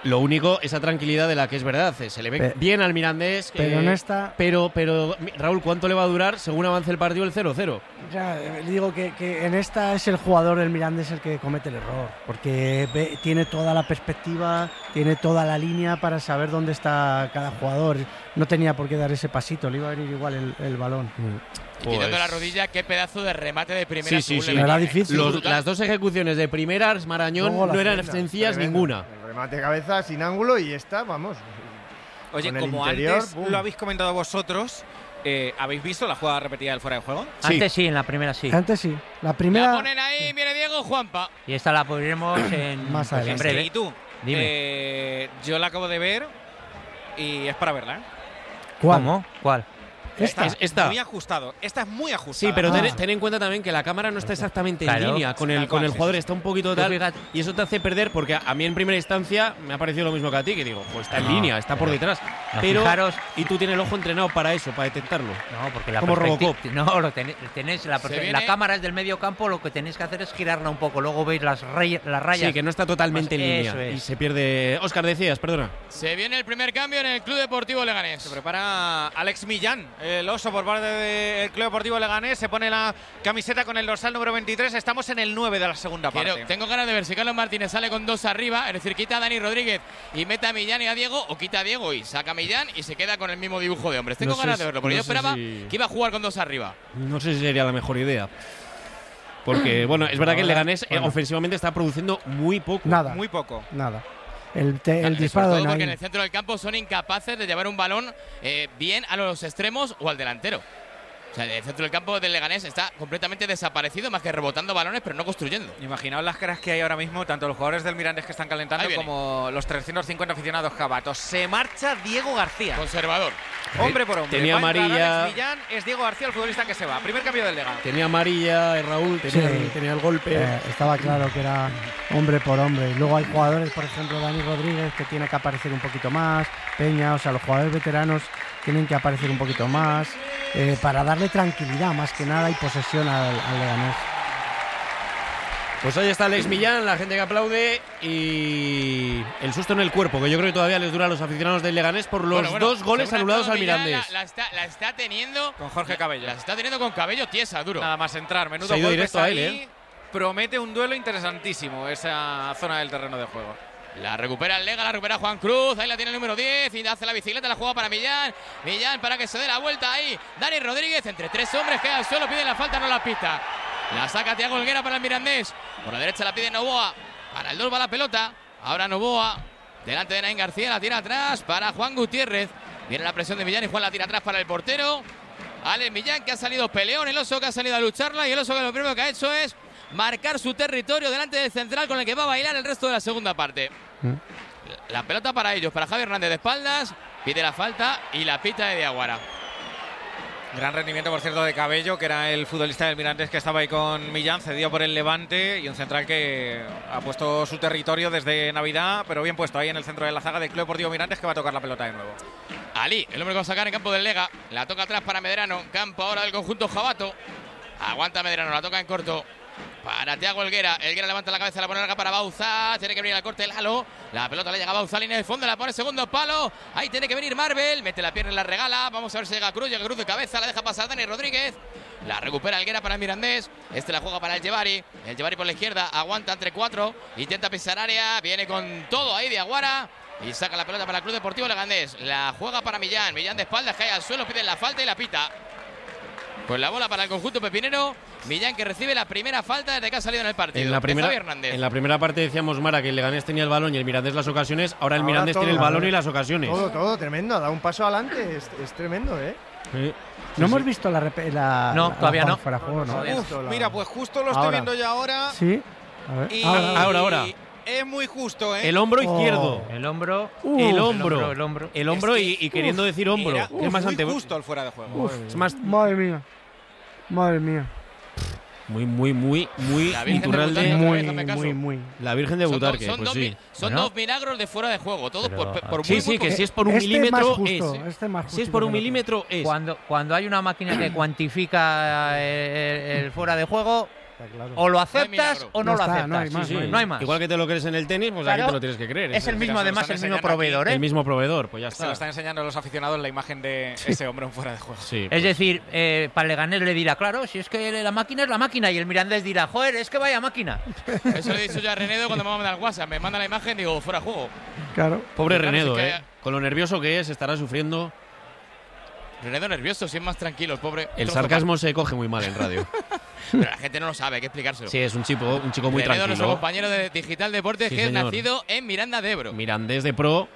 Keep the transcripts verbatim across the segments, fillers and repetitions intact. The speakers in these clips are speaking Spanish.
Lo único, esa tranquilidad de la que es verdad, se le ve Pe- bien al Mirandés. pero eh, en esta- Pero, pero, Raúl, ¿cuánto le va a durar según avance el partido el cero cero? Ya, eh, digo que, que en esta es el jugador del Mirandés el que comete el error, porque ve- tiene toda la perspectiva, tiene toda la línea para saber dónde está cada jugador. No tenía por qué dar ese pasito, le iba a venir igual el, el balón. Y quitando la rodilla, qué pedazo de remate de primera. Sí, sí, según sí. le venía, Era ¿eh? difícil. Los- Brutal. las dos ejecuciones de primeras, Marañón, Luego la no eran segunda, sencillas Tremendo. ninguna. El remate de cabeza sin ángulo y esta, vamos. Oye, con el como interior, antes ¡pum! lo habéis comentado vosotros, eh, ¿habéis visto la jugada repetida del fuera de juego? Sí. Antes sí, en la primera sí. Antes sí, la La primera ponen ahí, viene Diego, Juanpa. Y esta la pondremos en, Más en adelante. breve. ¿Y tú? Dime. Eh, yo la acabo de ver y es para verla, ¿eh? ¿Cuál? ¿Cómo? ¿Cuál? Esta. Es- esta. Muy ajustado. Esta es muy ajustada. Sí, pero Ah. ten, ten en cuenta también que la cámara no está exactamente Claro. en línea con el, Tal con cual, el sí, jugador, sí, sí. está un poquito Tú tal. fíjate. Y eso te hace perder, porque a mí en primera instancia me ha parecido lo mismo que a ti, que digo, pues está en No, línea, está por pero- detrás. no, Pero, fijaros- y tú tienes el ojo entrenado para eso, para detectarlo. No, porque la Como perspectiva- Robocop. No, lo tenéis, tenéis la, Se perfe- viene- la cámara es del medio campo, lo que tenéis que hacer es girarla un poco, luego veis las, rey- las rayas. Sí, que no está totalmente Pues en eso línea. es. Y se pierde. Óscar, decías, perdona. Se viene el primer cambio en el Club Deportivo Se Leganés. prepara Alex Millán, el oso por parte del Club Deportivo Leganés. Se pone la camiseta con el dorsal número veintitrés. Estamos en el nueve de la segunda Quiero- parte. tengo ganas de ver si Carlos Martínez sale con dos arriba, es decir, quita a Dani Rodríguez y mete a Millán y a Diego, o quita a Diego y saca a Millán y se queda con el mismo dibujo de hombres. Tengo No sé ganas si- de verlo, porque no yo sé esperaba si- que iba a jugar con dos arriba. No sé si sería la mejor idea. Porque, bueno, es verdad que el Leganés eh, Bueno. ofensivamente está produciendo muy poco. Nada, Muy poco. nada. El, te- el Sobre disparo todo de porque en Naim. el centro del campo son incapaces de llevar un balón eh, bien a los extremos o al delantero. O sea, el centro del campo del Leganés está completamente desaparecido, más que rebotando balones, pero no construyendo. Imaginaos las caras que hay ahora mismo, tanto los jugadores del Mirandés que están calentando Ahí viene. como los trescientos cincuenta aficionados jabatos. Se marcha Diego García. Conservador. Hombre por hombre. Tenía Va a entrar amarilla. Alex Millán, es Diego García el futbolista que se va. Primer cambio del Lega. Tenía amarilla, eh, Raúl, tenía, Sí. tenía el golpe. Eh, estaba claro que era hombre por hombre. Y luego hay jugadores, por ejemplo, Dani Rodríguez, que tiene que aparecer un poquito más. Peña, o sea, los jugadores veteranos tienen que aparecer un poquito más eh, para darle tranquilidad, más que nada, y posesión al, al Leganés. Pues ahí está Alex Millán, la gente que aplaude y el susto en el cuerpo, que yo creo que todavía les dura a los aficionados del Leganés por los Bueno, bueno, dos goles según anulados al Millán, Mirandés. La, la está, la está teniendo Con Jorge Cabello. La está teniendo con Cabello tiesa, duro. Nada más entrar. Menudo Se ha ido golpes directo a él, ahí. ¿eh? Promete un duelo interesantísimo esa zona del terreno de juego. La recupera el Lega, la recupera Juan Cruz. Ahí la tiene el número diez. Y hace la bicicleta, la juega para Millán. Millán para que se dé la vuelta ahí. Dani Rodríguez entre tres hombres. Queda al suelo, pide la falta, no la pista. La saca Thiago Helguera para el Mirandés. Por la derecha la pide Novoa. Para el dos va la pelota. Ahora Novoa. Delante de Nain García. La tira atrás para Juan Gutiérrez. Viene la presión de Millán y Juan la tira atrás para el portero. Alex Millán, que ha salido peleón. El oso que ha salido a lucharla. Y el oso que lo primero que ha hecho es marcar su territorio delante del central con el que va a bailar el resto de la segunda parte. La pelota para ellos, para Javi Hernández de espaldas, pide la falta y la pita de Diaguara. Gran rendimiento, por cierto, de Cabello, que era el futbolista del Mirandés que estaba ahí con Millán, cedido por el Levante, y un central que ha puesto su territorio desde Navidad, pero bien puesto ahí en el centro de la zaga del Club Deportivo Mirandés, que va a tocar la pelota de nuevo. Ali, el hombre que va a sacar en campo del Lega, la toca atrás para Medrano, campo ahora del conjunto Jabato. Aguanta Medrano, la toca en corto para Thiago Helguera. Helguera levanta la cabeza, la pone larga para Bauza. Tiene que venir al corte Lalo. La pelota le llega a Bauza, línea de fondo, la pone segundo palo. Ahí tiene que venir Marvel. Mete la pierna y la regala. Vamos a ver si llega Cruz. Llega Cruz de cabeza, la deja pasar Dani Rodríguez. La recupera Helguera para el Mirandés. Este la juega para el Yevari. El Yevari por la izquierda, aguanta entre cuatro. Intenta pisar área. Viene con todo ahí de Aguara. Y saca la pelota para el Club Deportivo Leganés. La juega para Millán. Millán de espaldas, cae al suelo, pide la falta y la pita. Pues la bola para el conjunto pepinero. Millán, que recibe la primera falta desde que ha salido en el partido. En la, de primera, Javi Hernández. en la primera parte decíamos, Mara, que el Leganés tenía el balón y el Mirandés las ocasiones. Ahora el Ahora Mirandés todo, tiene el balón ahora. y las ocasiones. Todo, todo, tremendo. Ha dado un paso adelante. Es, es tremendo, ¿eh? Sí. No Sí, hemos sí. visto la, repe- la No, la- todavía la no. fuera de juego, ¿no? Todavía Uf, no. la- mira, pues justo lo estoy Ahora. viendo ya ahora. Sí. A ver. Y Ahora. Ahora, ahora. es muy justo, ¿eh? El hombro Oh. izquierdo. El hombro. Uh, el el hombro. hombro, el hombro. El hombro Es y, que- y queriendo decir hombro. Era que es más muy ante. justo el fuera de juego. Uf, Es más. madre mía. Madre mía. Muy, muy, muy, muy La Virgen de Iturralde. Butarque. Muy, hazme caso. muy, muy. La Virgen de Son, dos, Butarque, son, pues dos, sí. mi- son Bueno. dos milagros de fuera de juego. Todos Pero, por, por Sí, muy, sí, muy que poco. si es por un Este milímetro más justo, es. este más Si es justito por un que el otro. milímetro es. Cuando, cuando hay una máquina que cuantifica el, el fuera de juego, Está claro. O lo No hay aceptas milagro. o no, No lo está, aceptas. no hay más, Sí, no sí, hay no hay más. Igual que te lo crees en el tenis, pues Claro. aquí te lo tienes que creer. Es el mismo, caso, además, están el mismo enseñando aquí proveedor, ¿eh? el mismo proveedor, pues ya Se lo está. están enseñando a los aficionados la imagen de ese hombre en fuera de juego. Sí, Es pues, decir, eh, para Leganés le dirá, claro, si es que la máquina es la máquina, y el Mirandés dirá, joder, es que vaya máquina. Eso le he dicho yo a Renedo cuando me manda el WhatsApp. Me manda la imagen y digo, fuera de juego. Claro. pobre Claro, Renedo, sí que- ¿eh? Con lo nervioso que es, estará sufriendo. Renedo nervioso, si es más tranquilo, el pobre. El Trozo sarcasmo se coge muy mal en radio. pa- Pero la gente no lo sabe, hay que explicárselo. Sí, es un chico, un chico muy Renedo, nuestro tranquilo. compañero de Digital Deportes, Sí, que señor. es nacido en Miranda de Ebro. Mirandés de pro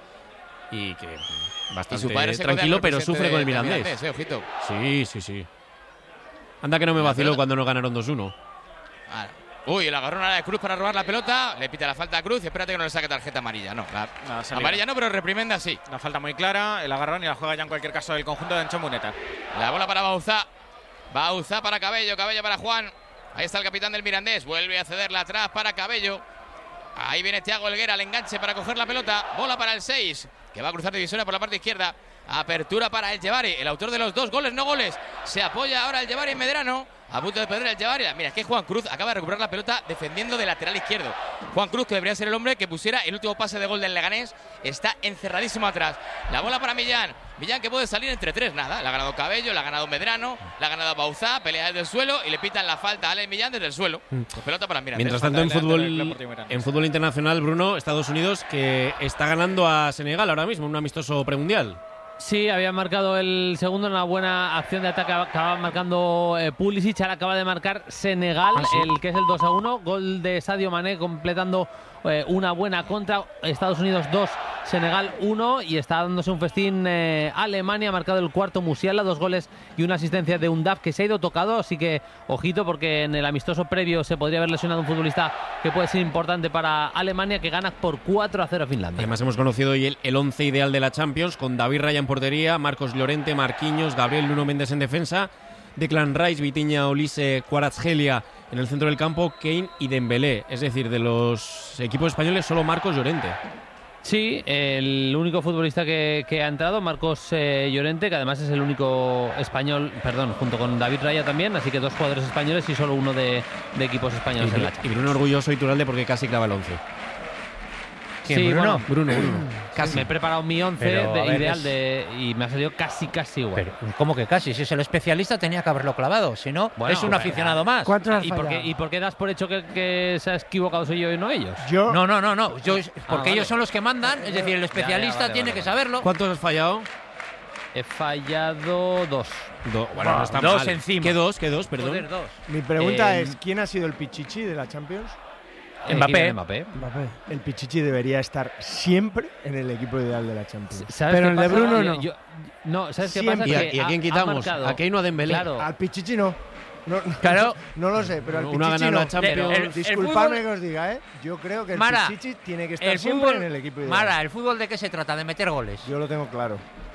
y que Y bastante su padre se tranquilo, pero sufre con el Mirandés. Eh, ojito. Sí, sí, sí. Anda que no me La vaciló pelota. cuando nos ganaron dos uno. Ah, Uy, el agarrón ahora de Cruz para robar la pelota. Le pita la falta a Cruz. Espérate que no le saque tarjeta amarilla. No, la- Nada, salida. amarilla no, pero reprimenda sí. Una falta muy clara, el agarrón y la juega ya en cualquier caso del conjunto de Ancho Muneta. La bola para Bauzá. Bauzá para Cabello. Cabello para Juan. Ahí está el capitán del Mirandés. Vuelve a cederla atrás para Cabello. Ahí viene Thiago Helguera al enganche para coger la pelota. Bola para el seis, que va a cruzar divisoria por la parte izquierda. Apertura para el Yevari, el autor de los dos goles, no goles. Se apoya ahora el Yevari en Medrano. A punto de perder el Yevari. Mira, es que Juan Cruz acaba de recuperar la pelota defendiendo de lateral izquierdo. Juan Cruz, que debería ser el hombre que pusiera el último pase de gol del Leganés, está encerradísimo atrás. La bola para Millán. Millán que puede salir entre tres, nada. La ha ganado Cabello, la ha ganado Medrano, la ha ganado Bauzá, pelea desde el suelo y le pitan la falta a Alex Millán desde el suelo. Pues pelota para Mirandés. Mientras tanto, en falta delante del Club fútbol, Deportivo Mirandés. en fútbol internacional, Bruno, Estados Unidos, que está ganando a Senegal ahora mismo, en un amistoso premundial. Sí, había marcado el segundo, una buena acción de ataque. Acaba marcando eh, Pulisic, ahora acaba de marcar Senegal, el que es el dos a uno. Gol de Sadio Mané completando eh, una buena contra. Estados Unidos dos, Senegal uno. Y está dándose un festín eh, Alemania. Ha marcado el cuarto Musiala, dos goles y una asistencia de Undaf que se ha ido tocado. Así que ojito, porque en el amistoso previo se podría haber lesionado un futbolista que puede ser importante para Alemania, que gana por cuatro a cero a Finlandia. Además, hemos conocido hoy el, el once ideal de la Champions, con David Raya en portería, Marcos Llorente, Marquinhos, Gabriel Nuno Méndez en defensa, Declan Rice, Vitinha, Olise, Kvaratskhelia en el centro del campo, Kane y Dembélé. Es decir, de los equipos españoles solo Marcos Llorente. Sí, el único futbolista que, que ha entrado, Marcos eh, Llorente, que además es el único español, perdón, junto con David Raya también, así que dos jugadores españoles y solo uno de, de equipos españoles en la Y, y Bruno orgulloso y Turalde porque casi clava el once. ¿Quién, Sí, Bruno? bueno, Bruno, Bruno. casi. Me he preparado mi once Pero, de- a ver, ideal es- de, y me ha salido casi, casi igual. Pero, ¿cómo que casi? Si es el especialista tenía que haberlo clavado, si no, Bueno, es un pero- aficionado más. ¿Cuántos has ¿Y por, qué, fallado? ¿Y por qué das por hecho que, que se ha equivocado soy yo y no ellos? Yo, No, no, no, no. Yo, porque vale. ellos son los que mandan, es decir, el especialista vale, tiene vale, que vale. saberlo. ¿Cuántos has fallado? He fallado dos. Do- bueno, no está dos mal. encima. ¿Qué dos? ¿Qué dos? Perdón. Joder, dos. mi pregunta Eh, es: ¿quién ha sido el Pichichi de la Champions? Eh, Mbappé. Kylian Mbappé. Mbappé. El Pichichi debería estar siempre en el equipo ideal de la Champions. ¿Sabes Pero qué el de pasa? Bruno Yo- no. yo- no, ¿sabes qué Siempre. pasa? ¿Y a, Que y a ha- quién ha quitamos? marcado- ¿A Kane o a Dembélé? Claro. Al Pichichi no. No, no, Claro. no lo sé, pero al Uno ha Pichichi ganado no. la Champions. El- el- Disculpadme fútbol- que os diga, ¿eh? Yo creo que el Mara, Pichichi tiene que estar El siempre fútbol, en el equipo ideal. Mara, ¿el fútbol de qué se trata? De meter goles. Yo lo tengo claro.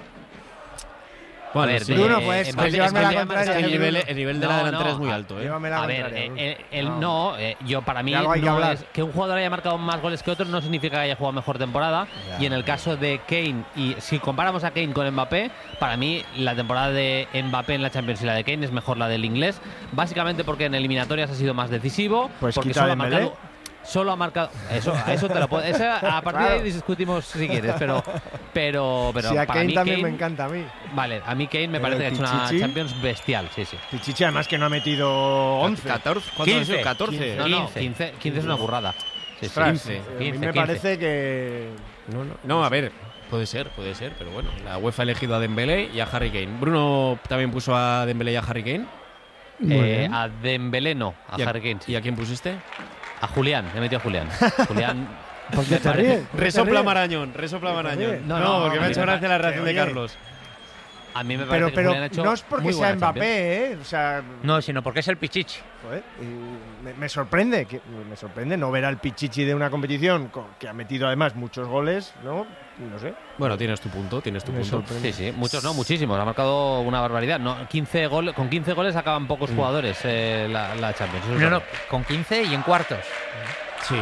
Bueno, A ver, sí. Bruno, eh, pues, Mbappé- pues llevarme la Mbappé- contraria, Es que el ¿eh, nivel, Bruno? el nivel de la No, delantera no, es muy a- alto, ¿eh? Llévame la A ver, contraria, eh, Bruno. eh, el- No. no, eh, yo para mí De algo hay que no hablar. es que un jugador haya marcado más goles que otro no significa que haya jugado mejor temporada. Ya. Y en el caso de Kane, y si comparamos a Kane con Mbappé, para mí la temporada de Mbappé en la Champions y la de Kane es mejor la del inglés, básicamente porque en eliminatorias ha sido más decisivo, Pues porque quita solo ha Dembélé. marcado Solo ha marcado. Eso, a eso te lo puedo. esa- a partir de Claro. ahí discutimos si quieres, pero. Pero, pero Si a para Kane mí también Kane- me encanta a mí. Vale, a mí Kane me Pero parece que ha el hecho una Pichichi- Champions bestial, sí, sí. Pichichi además que no ha metido once. catorce. ¿Cuánto quince. ha sido? catorce. No, no, quince. quince, quince es una burrada. Sí, sí. Ostras, quince. eh, a mí quince, me quince. parece que No, no, no, a ver, puede ser, puede ser, pero bueno, la UEFA ha elegido a Dembélé y a Harry Kane. Bruno también puso a Dembélé y a Harry Kane. Muy Eh, bien. a Dembélé no, a ¿Y a, Harry Kane. sí. ¿Y a quién pusiste? A Julián, he metido a Julián. Julián. ¿Por qué me te parece- ríes? ¿Por qué te Resopla ríes? Marañón, resopla ¿Por qué te Marañón. ríes? No, No, no, porque me ha no, hecho no, gracia la reacción de oye. Carlos. A mí me parece pero, que pero Julián ha hecho no es porque muy sea buena Champions. Mbappé, ¿eh? O sea, No, sino porque es el Pichichi. joder, y me, me sorprende, que, me sorprende no ver al Pichichi de una competición co- que ha metido además muchos goles, ¿no? No sé. Bueno, tienes tu punto, tienes tu Me punto. sorprende. Sí, sí, muchos no, muchísimos. Ha marcado una barbaridad. No, quince goles, con quince goles acaban pocos jugadores eh, la, la Champions. Eso es No, no, verdad. con quince y en cuartos. Sí.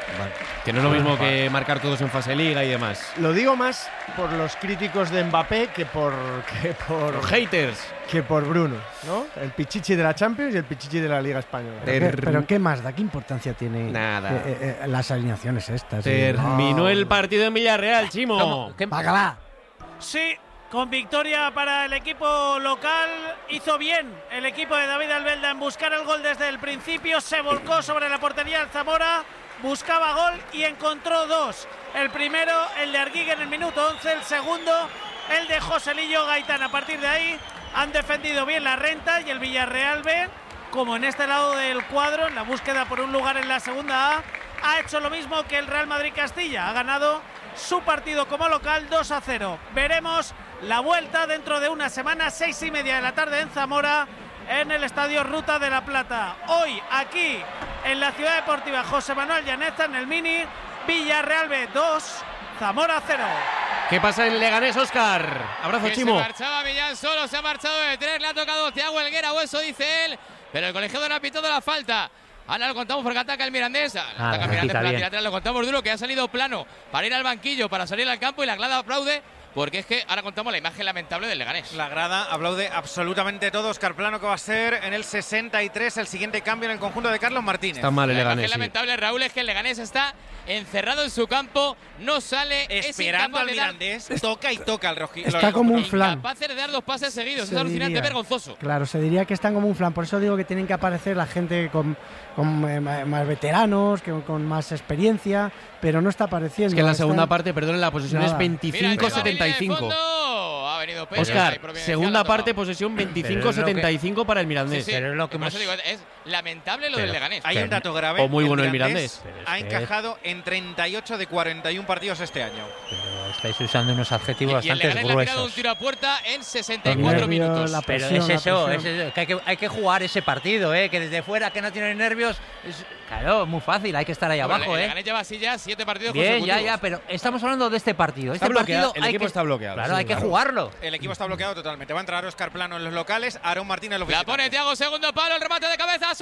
Que no es lo mismo que marcar todos en fase liga y demás. Lo digo más por los críticos de Mbappé que por que por Los haters. que por Bruno, ¿no? El pichichi de la Champions y el pichichi de la Liga Española. ¿Pero qué, pero qué más da? ¿Qué importancia tiene Nada. eh, eh, eh, las alineaciones estas? Terminó el partido en Villarreal, Chimo. ¿Cómo? ¿Qué- ¡Págala! Sí, con victoria para el equipo local. Hizo bien el equipo de David Albelda en buscar el gol desde el principio. Se volcó sobre la portería del Zamora. Buscaba gol y encontró dos. El primero, el de Arguigue en el minuto once. El segundo, el de Joselillo Gaitán. A partir de ahí han defendido bien la renta y el Villarreal B, como en este lado del cuadro, en la búsqueda por un lugar en la segunda A, ha hecho lo mismo que el Real Madrid Castilla. Ha ganado su partido como local dos a cero. Veremos la vuelta dentro de una semana, seis y media de la tarde en Zamora, en el Estadio Ruta de la Plata. Hoy aquí en la Ciudad Deportiva José Manuel Llaneza, en el Mini, Villarreal B dos, Zamora cero. ¿Qué pasa en Leganés, Óscar? Abrazo, Que Chimo. se marchaba Millán solo, se ha marchado de tres, le ha tocado Thiago Helguera, o eso dice él, pero el colegiado no ha pitado la falta. Ahora lo contamos porque ataca el Mirandés. Ah, Ataca el Mirandés quita por la bien. tira atrás, lo contamos duro, que ha salido plano para ir al banquillo, para salir al campo, y la grada aplaude, porque es que ahora contamos la imagen lamentable del Leganés. La grada aplaude absolutamente todo. Óscar Plano, que va a ser en el sesenta y tres el siguiente cambio en el conjunto de Carlos Martínez. Está mal el La Leganés. imagen Sí. lamentable, Raúl, es que el Leganés está encerrado en su campo, no sale, Esperando al es incapaz de dar, Mirandés, toca y toca el rojizo. Está como un flan. incapaces de dar dos pases seguidos, Se es alucinante, diría. vergonzoso. Claro, se diría que están como un flan. Por eso digo que tienen que aparecer la gente con, con eh, ma- más veteranos, que, con más experiencia, pero no está apareciendo. Es que en la Están- segunda parte, perdón, la posesión es Nada. veinticinco Mira, setenta y línea de cinco. fondo. Ha venido Peña, ahí, Óscar, providencial, segunda ha tocado. parte, posesión Pero veinticinco es lo que- setenta y cinco para el Sí, Mirandés. sí, Pero es lo que por eso hemos- digo, es lamentable lo Pero- del Leganés. Hay Que un dato grave. o muy bueno el Mirandés Pero es ha que- encajado en treinta y ocho de cuarenta y uno partidos este año. Pero estáis usando unos Y, adjetivos y el bastante Leganés le ha tirado un gruesos. tiro a puerta en sesenta y Los cuatro nervios, minutos. la Pero presión, es la eso, es presión. eso, que hay que hay que jugar ese partido, ¿eh? Que desde fuera, que no tiene nervios, es, claro, muy fácil, hay que estar ahí Bueno, abajo, el ¿eh? Leganés lleva así ya siete partidos Bien, ya, consecutivos. ya, pero estamos hablando de este partido. Está Este bloqueado, partido el hay equipo que, está bloqueado, Claro, sí, hay que claro. jugarlo. El equipo está bloqueado totalmente. Va a entrar Óscar Plano en los locales, Aarón Martínez en los La visitantes. pone Thiago, segundo palo, el remate de cabeza,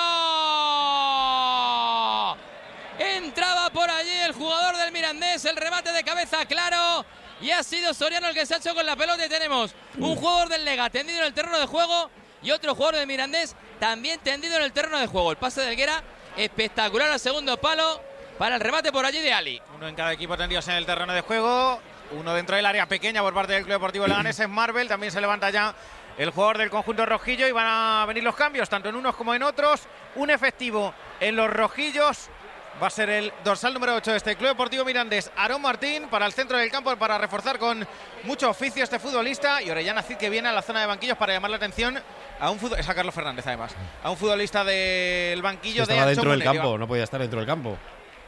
Soriano. Entraba por allí el jugador del Mirandés, el remate de cabeza claro. Y ha sido Soriano el que se ha hecho con la pelota. Y tenemos un jugador del Lega tendido en el terreno de juego y otro jugador del Mirandés también tendido en el terreno de juego. El pase de Helguera espectacular al segundo palo para el remate por allí de Ali. Uno en cada equipo tendidos en el terreno de juego. Uno dentro del área pequeña por parte del Club Deportivo Leganés es Marvel. También se levanta ya el jugador del conjunto rojillo y van a venir los cambios, tanto en unos como en otros. Un efectivo en los rojillos. Va a ser el dorsal número ocho de este Club Deportivo Mirandés, Aarón Martín, para el centro del campo, para reforzar con mucho oficio este futbolista. Y Orellana Cid, que viene a la zona de banquillos para llamar la atención a un futbolista, es a Carlos Fernández además, a un futbolista del banquillo de Estaba Ancho dentro del Muner, que va- campo, no podía estar dentro del campo.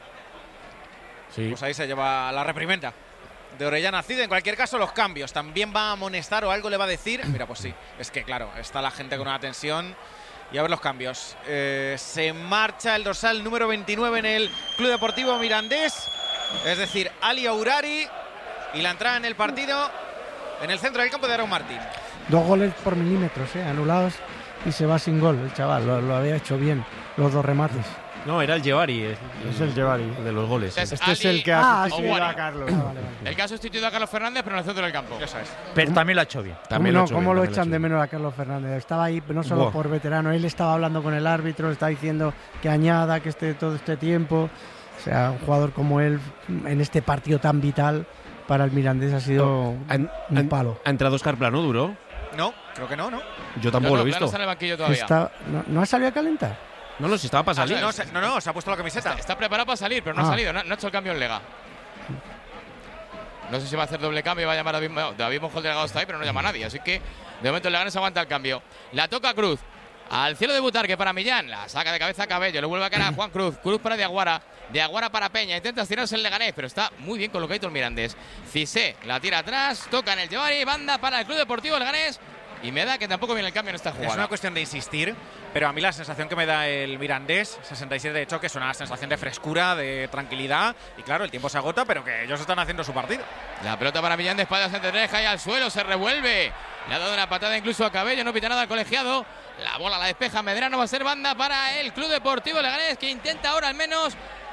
Sí. Pues ahí se lleva la reprimenda de Orellana Cid. En cualquier caso, los cambios. También va a amonestar o algo le va a decir. Mira, pues sí, es que claro, está la gente con una tensión. Y a ver los cambios. Eh, se marcha el dorsal número veintinueve en el Club Deportivo Mirandés. Es decir, Ali Aurari. Y la entrada en el partido en el centro del campo de Aarón Martín. Dos goles por milímetros, ¿eh? Anulados y se va sin gol. El chaval lo, lo había hecho bien, los dos remates. No, era el Llevari, eh, Es el Llevari. el de los goles. Es Este es Ali el que ha Ah, sustituido sí. a Carlos. Ah, vale, vale. El que ha sustituido a Carlos Fernández, pero en el centro del campo. Ya sabes. Pero también lo ha hecho bien. También ¿Cómo lo ha no? hecho ¿Cómo bien, lo también echan ha de hecho menos a Carlos Fernández? Estaba ahí no solo Buah. por veterano, él estaba hablando con el árbitro, le estaba diciendo que añada, que esté todo este tiempo. O sea, un jugador como él en este partido tan vital para el Mirandés ha sido Han- un han- palo. ¿Ha entrado Óscar Plano duro? No, creo que no, ¿no? Yo tampoco No, no, lo he Plano visto. está en el banquillo Que todavía. está- no, ¿no ha salido a calentar? No, no, si estaba para Ah, salir. no, se, no, no, se ha puesto la camiseta. Está preparado para salir, pero no Ah. ha salido, no, no ha hecho el cambio en Lega. No sé si va a hacer doble cambio y va a llamar a David, no, David Monjol Delgado está ahí, pero no llama a nadie. Así que de momento el Leganés aguanta el cambio. La toca Cruz. Al cielo de Butarque para Millán. La saca de cabeza a Cabello. Le vuelve a caer a Juan Cruz. Cruz para Diaguara. Diaguara para Peña. Intenta estirarse el Leganés, pero está muy bien colocado el Mirandés. Cisé la tira atrás. Toca en el Llevari. Banda para el Club Deportivo Leganés. Y me da que tampoco viene el cambio en esta Es jugada. una cuestión de insistir, pero a mí la sensación que me da el Mirandés, sesenta y siete de choque, es una sensación de frescura, de tranquilidad. Y claro, el tiempo se agota, pero que ellos están haciendo su partido. La pelota para Millán de espaldas entre tres, cae al suelo, se revuelve. Le ha dado una patada incluso a Cabello, no pita nada al colegiado. La bola la despeja Medrano, va a ser banda para el Club Deportivo Leganés, que intenta ahora al menos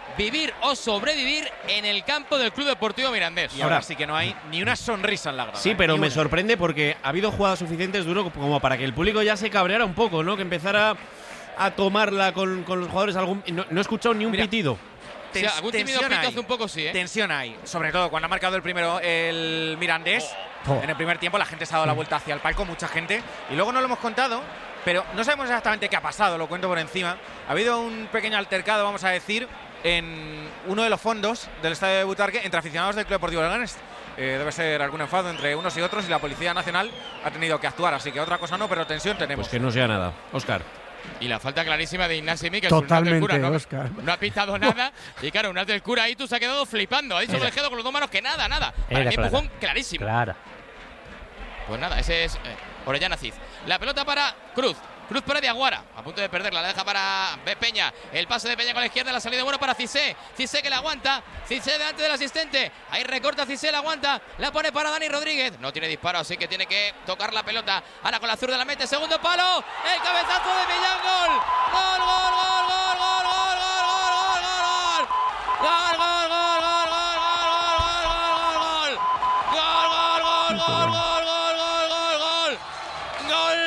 vivir o sobrevivir en el campo del Club Deportivo Mirandés. Y ahora sí que no hay ni una sonrisa en la grada. Sí, pero ni me una. sorprende porque ha habido jugadas suficientes duro como para que el público ya se cabreara un poco, ¿no? Que empezara a tomarla con, con los jugadores. Algún, no, no he escuchado ni un Mira, pitido. Sí, algún tímido tensión pito hay. hace un poco, sí, ¿eh? Tensión hay, sobre todo cuando ha marcado el primero el Mirandés. Oh. En el primer tiempo la gente se ha dado la vuelta hacia el palco, mucha gente. Y luego no lo hemos contado, pero no sabemos exactamente qué ha pasado, lo cuento por encima. Ha habido un pequeño altercado, vamos a decir, en uno de los fondos del estadio de Butarque entre aficionados del Club Deportivo Leganés. Eh, debe ser algún enfado entre unos y otros y la Policía Nacional ha tenido que actuar, así que otra cosa no, pero tensión tenemos. Pues que no sea nada. Óscar. Y la falta clarísima de Ignasi Miquel. Totalmente, Cura, ¿no? Óscar. No ha pitado nada. Y claro, un del Cura ahí tú se ha quedado flipando. Ha dicho Era. Olejedo con los dos manos que nada, nada. Para Era mí, clara. empujón clarísimo. Clara. Pues nada, ese es eh, Orellana Cid. La pelota para Cruz. Cruz para Diaguara, a punto de perderla, la deja para B. Peña. El pase de Peña con la izquierda, la salida bueno para Cissé. Cissé que la aguanta, Cissé delante del asistente. Ahí recorta Cissé, la aguanta, la pone para Dani Rodríguez. No tiene disparo, así que tiene que tocar la pelota. Ahora con la zurda la mete, segundo palo. El cabezazo de Millán, gol. Gol, gol, gol, gol, gol, gol, gol, gol, gol, gol. Gol, gol, gol, gol, gol, gol, gol, gol, gol, gol, gol, gol, gol, gol, gol, gol, gol, gol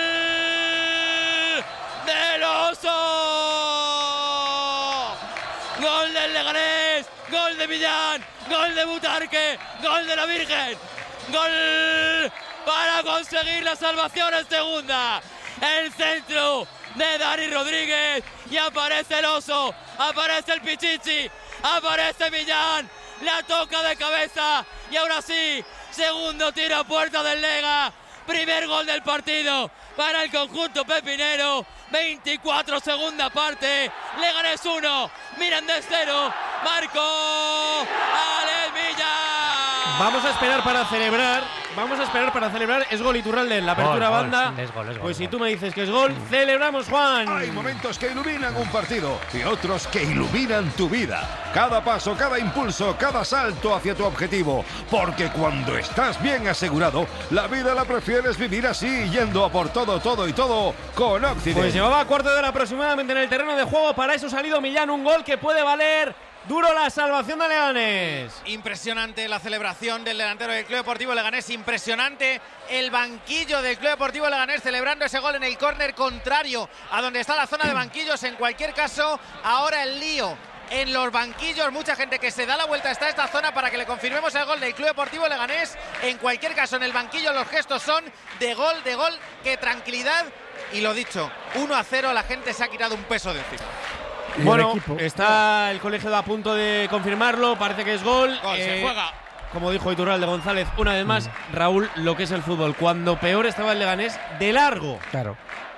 del Oso, gol del Leganés, gol de Millán, gol de Butarque, gol de la Virgen, gol para conseguir la salvación en segunda. El centro de Dani Rodríguez y aparece el Oso, aparece el Pichichi, aparece Millán, la toca de cabeza y ahora sí, segundo tiro a puerta del Lega, primer gol del partido para el conjunto pepinero, veinticuatro segunda parte, Leganés uno, Mirandés cero, marcó Alex Millán. Vamos a esperar para celebrar. Vamos a esperar para celebrar. Es gol Iturralde en la apertura Gol, gol, banda. es gol, es gol, pues si gol. tú me dices que es gol, celebramos, Juan. Hay momentos que iluminan un partido y otros que iluminan tu vida. Cada paso, cada impulso, cada salto hacia tu objetivo. Porque cuando estás bien asegurado, la vida la prefieres vivir así, yendo a por todo, todo y todo con Occident. Pues llevaba cuarto de hora aproximadamente en el terreno de juego. Para eso ha salido Millán, un gol que puede valer duro la salvación de Leganés. Impresionante la celebración del delantero del Club Deportivo Leganés, impresionante el banquillo del Club Deportivo Leganés celebrando ese gol en el córner contrario a donde está la zona de banquillos. En cualquier caso, ahora el lío en los banquillos, mucha gente que se da la vuelta hasta esta zona para que le confirmemos el gol del Club Deportivo Leganés. En cualquier caso, en el banquillo los gestos son de gol, de gol, qué tranquilidad. Y lo dicho, uno a cero, la gente se ha quitado un peso de encima. Y Bueno, el equipo. está el colegio a punto de confirmarlo. Parece que es gol. Gol, se Eh, juega. Como dijo Iturralde González, una vez más, Raúl, lo que es el fútbol. Cuando peor estaba el Leganés, de largo. Claro.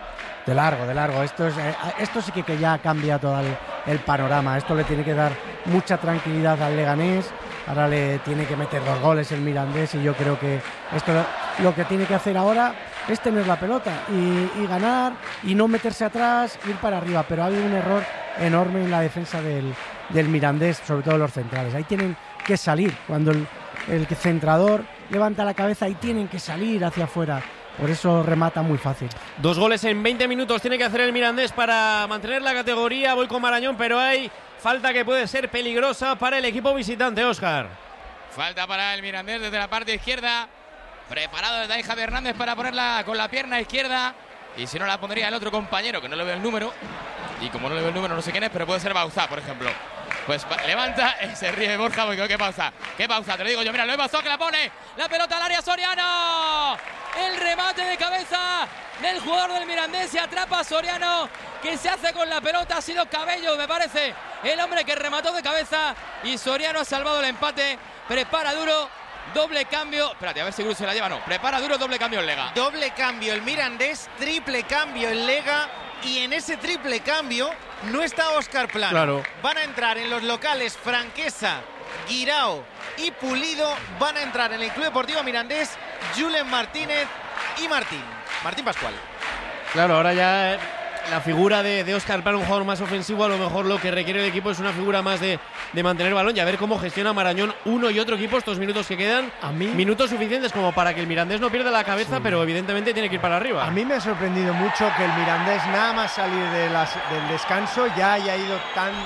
De largo, de largo. Esto, es, eh, esto sí que, que ya cambia todo el, el panorama. Esto le tiene que dar mucha tranquilidad al Leganés. Ahora le tiene que meter dos goles el Mirandés y yo creo que esto lo que tiene que hacer ahora es tener la pelota y, y ganar y no meterse atrás, ir para arriba. Pero ha habido un error enorme en la defensa del, del Mirandés, sobre todo los centrales. Ahí tienen que salir. Cuando el, el centrador levanta la cabeza, ahí tienen que salir hacia afuera. Por eso remata muy fácil. Dos goles en veinte minutos tiene que hacer el Mirandés para mantener la categoría. Voy con Marañón, pero hay falta que puede ser peligrosa para el equipo visitante, Óscar. Falta para el Mirandés desde la parte izquierda. Preparado desde ahí Javier Hernández para ponerla con la pierna izquierda. Y si no, la pondría el otro compañero, que no le veo el número. Y como no le veo el número, no sé quién es, pero puede ser Bauzá, por ejemplo. Pues levanta, eh, se ríe Borja, porque qué pausa, qué pausa, te lo digo yo, mira, lo he Bauzá que la pone, la pelota al área, Soriano, el remate de cabeza del jugador del Mirandés, se atrapa a Soriano, que se hace con la pelota, ha sido Cabello, me parece, el hombre que remató de cabeza, y Soriano ha salvado el empate, prepara duro, doble cambio, espérate, a ver si Cruz se la lleva, no, prepara duro, doble cambio en Lega. Doble cambio el Mirandés, triple cambio el Lega, y en ese triple cambio no está Óscar Plano. Claro. Van a entrar en los locales Franquesa, Guirao y Pulido. Van a entrar en el Club Deportivo Mirandés Julen Martínez y Martín. Martín Pascual. Claro, ahora ya eh, la figura de, de Óscar Plano, un jugador más ofensivo, a lo mejor lo que requiere el equipo es una figura más de, de mantener balón y a ver cómo gestiona Marañón uno y otro equipo estos minutos que quedan. A mí- Minutos suficientes como para que el Mirandés no pierda la cabeza, Sí. pero evidentemente tiene que ir para arriba. A mí me ha sorprendido mucho que el Mirandés, nada más salir de las- del descanso, ya haya ido tan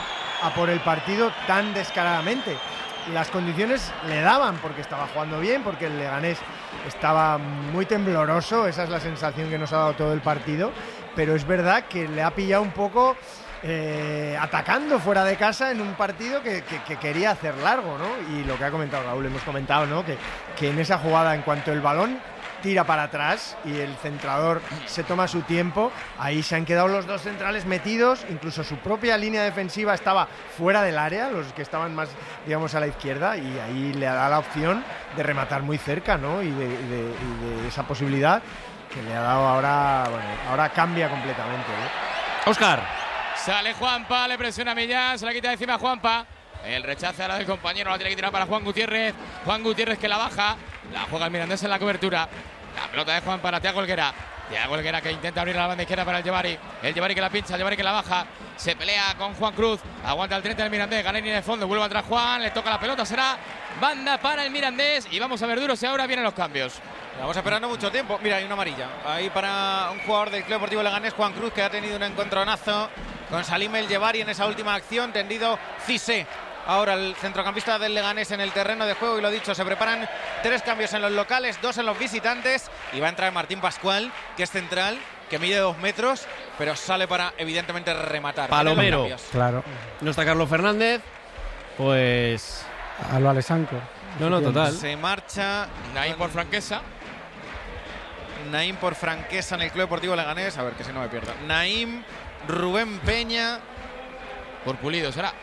a por el partido tan descaradamente. Las condiciones le daban porque estaba jugando bien, porque el Leganés estaba muy tembloroso, esa es la sensación que nos ha dado todo el partido, pero es verdad que le ha pillado un poco eh, atacando fuera de casa en un partido que, que, que quería hacer largo, ¿no? Y lo que ha comentado Raúl, hemos comentado, ¿no? Que, que en esa jugada, en cuanto el balón tira para atrás y el centrador se toma su tiempo, ahí se han quedado los dos centrales metidos, incluso su propia línea defensiva estaba fuera del área, los que estaban más, digamos, a la izquierda, y ahí le da la opción de rematar muy cerca, ¿no? Y de, y de, y de esa posibilidad que le ha dado ahora, bueno, ahora cambia completamente, ¿no? Óscar. Sale Juanpa, le presiona a Millán, se la quita de encima a Juanpa. El rechace ahora del compañero, la tiene que tirar para Juan Gutiérrez. Juan Gutiérrez que la baja, la juega el Mirandés en la cobertura. La pelota de Juan para Thiago Helguera. Thiago Helguera que intenta abrir la banda izquierda para el Yevari. El Yevari que la pincha, el Yevari que la baja. Se pelea con Juan Cruz. Aguanta el treinta del Mirandés. Gana en línea de fondo. Vuelve atrás Juan. Le toca la pelota. Será banda para el Mirandés. Y vamos a ver duro si ahora vienen los cambios. Vamos esperando mucho tiempo. Mira, hay una amarilla. Ahí para un jugador del Club Deportivo Leganés, Juan Cruz, que ha tenido un encontronazo con Salim El Yevari en esa última acción. Tendido Cissé. Ahora el centrocampista del Leganés en el terreno de juego, y lo dicho, se preparan tres cambios en los locales, dos en los visitantes, y va a entrar Martín Pascual, que es central, que mide dos metros, pero sale para evidentemente rematar. Palomero. Claro. No está Carlos Fernández, pues... A lo Alessandro. No, no, total. Se marcha Naim por Franquesa. Naim por Franquesa en el Club Deportivo Leganés. A ver, que si no me pierdo. Naim, Rubén Peña. Por Pulido será.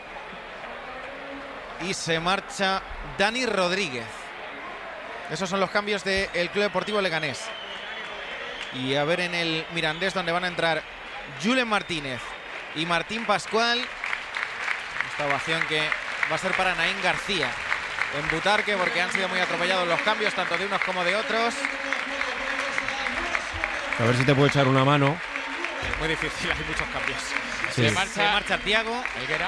Y se marcha Dani Rodríguez. Esos son los cambios del Club Deportivo Leganés. Y a ver en el Mirandés, donde van a entrar Julen Martínez y Martín Pascual. Esta ovación que va a ser para Naim García en Butarque, porque han sido muy atropellados los cambios, tanto de unos como de otros. A ver si te puedo echar una mano. Muy difícil, hay muchos cambios. Sí. Se marcha, se marcha Thiago Helguera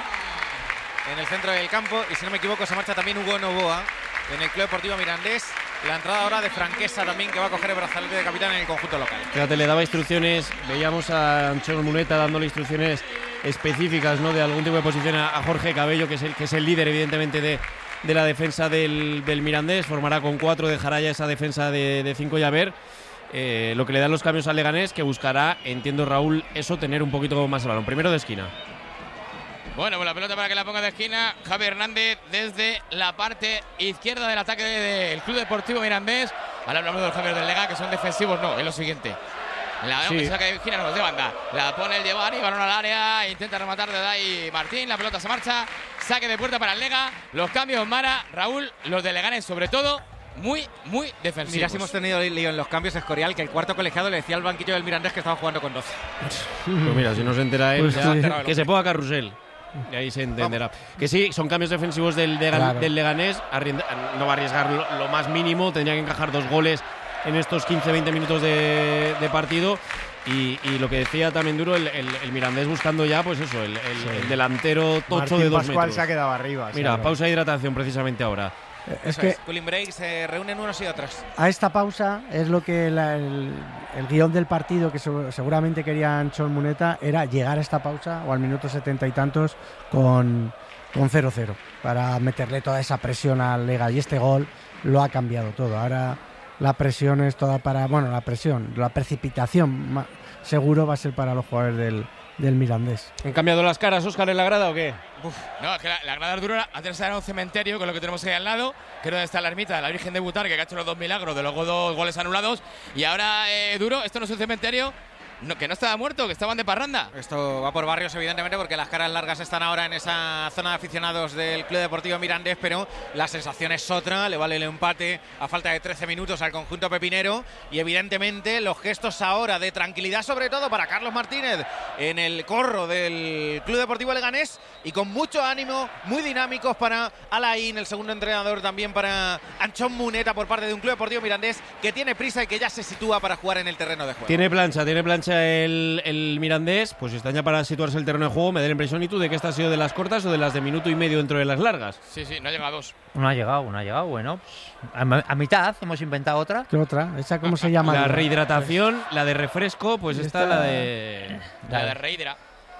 en el centro del campo, y si no me equivoco se marcha también Hugo Novoa en el Club Deportivo Mirandés. La entrada ahora de Franquesa también, que va a coger el brazalete de capitán en el conjunto local. Fíjate, le daba instrucciones, veíamos a Anchón Muneta dándole instrucciones específicas, ¿no?, de algún tipo de posición a, a Jorge Cabello, que es el, que es el líder evidentemente de, de la defensa del, del Mirandés. Formará con cuatro, dejará ya esa defensa de, de cinco, y a ver eh, lo que le dan los cambios al Leganés, que buscará, entiendo Raúl, eso, tener un poquito más el balón. Primero de esquina. Bueno, pues la pelota para que la ponga de esquina Javi Hernández desde la parte izquierda del ataque del de, Club Deportivo Mirandés. Ahora hablamos de los cambios del Lega, que son defensivos, no, es lo siguiente. La sí. saca de esquina, no, de banda. La pone el Yevari, balón al área, intenta rematar de Dai Martín, la pelota se marcha, saque de puerta para el Lega. Los cambios, Mara, Raúl, los de Leganés sobre todo, muy, muy defensivos. Mira, si hemos tenido lío en los cambios, Escorial, que el cuarto colegiado le decía al banquillo del Mirandés que estaba jugando con doce. Pues mira, si no se entera él, Pues ya, sí. que se ponga Carrusel. Y ahí se entenderá. Vamos. Que sí, son cambios defensivos del, de, claro. del Leganés. Arrienda, no va a arriesgar lo, lo más mínimo. Tendría que encajar dos goles en estos quince veinte minutos de, de partido. Y, y lo que decía también Duro, el, el, el Mirandés buscando ya, pues eso, el, el, sí. el delantero tocho Martín de dos Pascual metros. Se ha quedado arriba. Mira, claro. Pausa de hidratación precisamente ahora. Es que Cooling break, se reúnen unos y otros. A esta pausa es lo que la, el, el guión del partido, que seguramente quería Anchón Muneta, era llegar a esta pausa o al minuto setenta y tantos con con cero cero para meterle toda esa presión al Lega, y este gol lo ha cambiado todo. Ahora la presión es toda para, bueno, la presión, la precipitación seguro va a ser para los jugadores del, del Mirandés. ¿Han cambiado las caras, Óscar, en la grada o qué? Uf, no, es que la, la grada duro antes era un cementerio, con lo que tenemos ahí al lado, que es donde está la ermita de la Virgen de Butarque, que ha hecho los dos milagros de luego dos goles anulados. Y ahora, eh, Duro, esto no es un cementerio, no, que no estaba muerto, que estaban de parranda. Esto va por barrios, evidentemente, porque las caras largas están ahora en esa zona de aficionados del Club Deportivo Mirandés, pero la sensación es otra. Le vale el empate a falta de trece minutos al conjunto pepinero, y evidentemente los gestos ahora de tranquilidad, sobre todo para Carlos Martínez en el corro del Club Deportivo Leganés, y con mucho ánimo, muy dinámicos para Alain, el segundo entrenador, también para Anchón Muneta, por parte de un Club Deportivo Mirandés que tiene prisa y que ya se sitúa para jugar en el terreno de juego. Tiene plancha, tiene plancha el, el Mirandés, pues está ya para situarse el terreno de juego. Me da la impresión, ¿y tú, de que esta ha sido de las cortas o de las de minuto y medio dentro de las largas? Sí, sí, no ha llegado a dos. No ha llegado, no ha llegado, bueno. A, a mitad hemos inventado otra. ¿Qué otra? ¿Esa cómo se llama? La rehidratación, la de refresco, pues esta, esta la de... La de Reidra.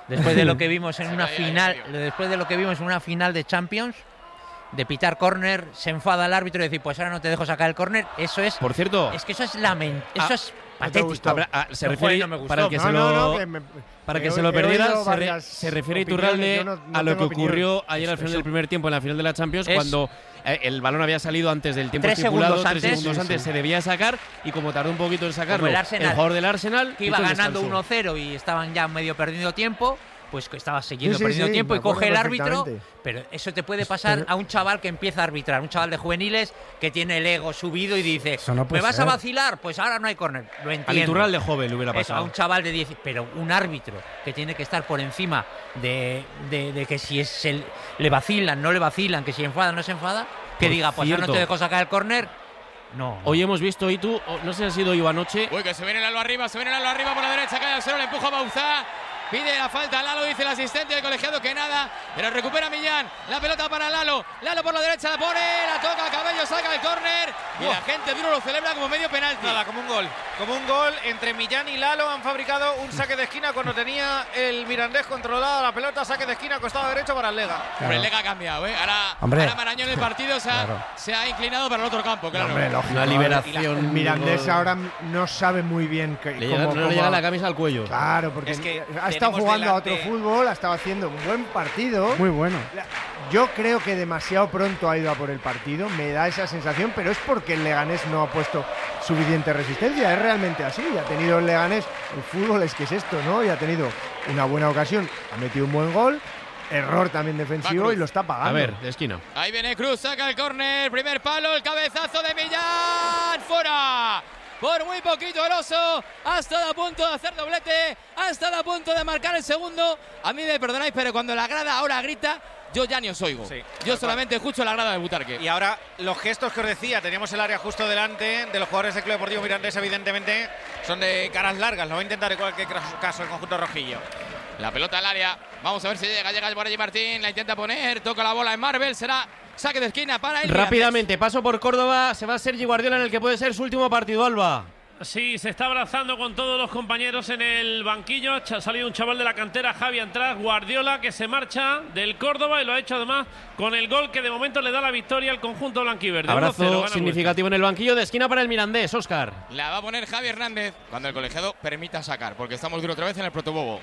Después de lo que vimos en una final, después de lo que vimos en una final de Champions, de pitar córner, se enfada el árbitro y decir, pues ahora no te dejo sacar el córner. Eso es. Por cierto, es que eso es lament, eso ah, es patético. Habrá, ah, se no, refiere no me gustó. para el que No, se no, lo no, que me- para que he- se lo he perdiera, oído se, re- varias se refiere opiniones, Iturralde yo no- no a lo que tengo opinión. ocurrió ayer al Eso- final del primer tiempo en la final de la Champions, Es- cuando eh, el balón había salido antes del tiempo Tres estipulado, segundos tres antes. segundos Sí, antes sí. se debía sacar, y como tardó un poquito en sacarlo, Como el Arsenal, jugador del Arsenal que iba hizo el ganando descanso. uno cero y estaban ya medio perdiendo tiempo, pues que estaba siguiendo Sí, sí, perdiendo sí, tiempo me y coge el acuerdo árbitro. perfectamente. Pero eso te puede pasar Pero- a un chaval que empieza a arbitrar, un chaval de juveniles que tiene el ego subido y dice, Eso no ¿me puede vas ser. a vacilar? Pues ahora no hay córner. Lo Al entiendo. Iturralde joven le hubiera Eso, pasado. a un chaval de diez, pero un árbitro que tiene que estar por encima de, de- de que si es el, le vacilan, no le vacilan, que si enfada, no se enfada, que Por diga, pues ahora no cierto. te dejo sacar el córner. No. no. Hoy hemos visto, y tú, no sé si ha sido yo anoche, Uy, que se viene Lalo arriba, se viene Lalo arriba por la derecha, cae al suelo, le empuja a Bauzá. Pide la falta Lalo, dice el asistente del colegiado que nada, pero recupera Millán, la pelota para Lalo, Lalo por la derecha la pone, la toca, Cabello saca el córner y la gente duro lo celebra como medio penalti. Nada, como un gol. Como un gol entre Millán y Lalo han fabricado un saque de esquina cuando tenía el Mirandés controlada la pelota, saque de esquina, costado derecho para el Lega. Hombre, el Lega ha cambiado, ¿eh? Ahora, Hombre. ahora Marañón en el partido se ha, Claro. se ha inclinado para el otro campo, claro. Hombre, lógico. una liberación. El Mirandés gol. ahora no sabe muy bien que, le cómo- llega, no cómo- le llega la camisa al cuello. Claro, porque Es que ha estado tenemos jugando a otro delante- fútbol, ha estado haciendo un buen partido. Muy bueno. La- Yo creo que demasiado pronto ha ido a por el partido, me da esa sensación, pero es porque el Leganés no ha puesto suficiente resistencia, es realmente así, ha tenido el Leganés, el fútbol es que es esto, ¿no? Y ha tenido una buena ocasión, ha metido un buen gol, error también defensivo Cruz. y lo está pagando. A ver, de esquina. Ahí viene Cruz, saca el córner, primer palo, el cabezazo de Millán, fuera. Por muy poquito el oso, ha estado a punto de hacer doblete, ha estado a punto de marcar el segundo. A mí me perdonáis, pero cuando la grada ahora grita, yo ya ni os oigo. Sí, yo solamente escucho la grada de Butarque. Y ahora los gestos que os decía, teníamos el área justo delante de los jugadores del Club Deportivo Mirandés, evidentemente son de caras largas, lo va a intentar en cualquier caso el conjunto rojillo. La pelota al área, vamos a ver si llega, llega por allí Martín, la intenta poner, toca la bola en Marvel, será saque de esquina para el Rápidamente, paso por Córdoba, se va Sergi Guardiola en el que puede ser su último partido, Alba. Sí, se está abrazando con todos los compañeros en el banquillo. Ha salido un chaval de la cantera, Javi Antraz, Guardiola, que se marcha del Córdoba y lo ha hecho además con el gol que de momento le da la victoria al conjunto blanquiverde. uno cero, Abrazo gana significativo en el banquillo, de esquina para el Mirandés, Óscar. La va a poner Javi Hernández cuando el colegiado permita sacar, porque estamos duro otra vez en el protobobo.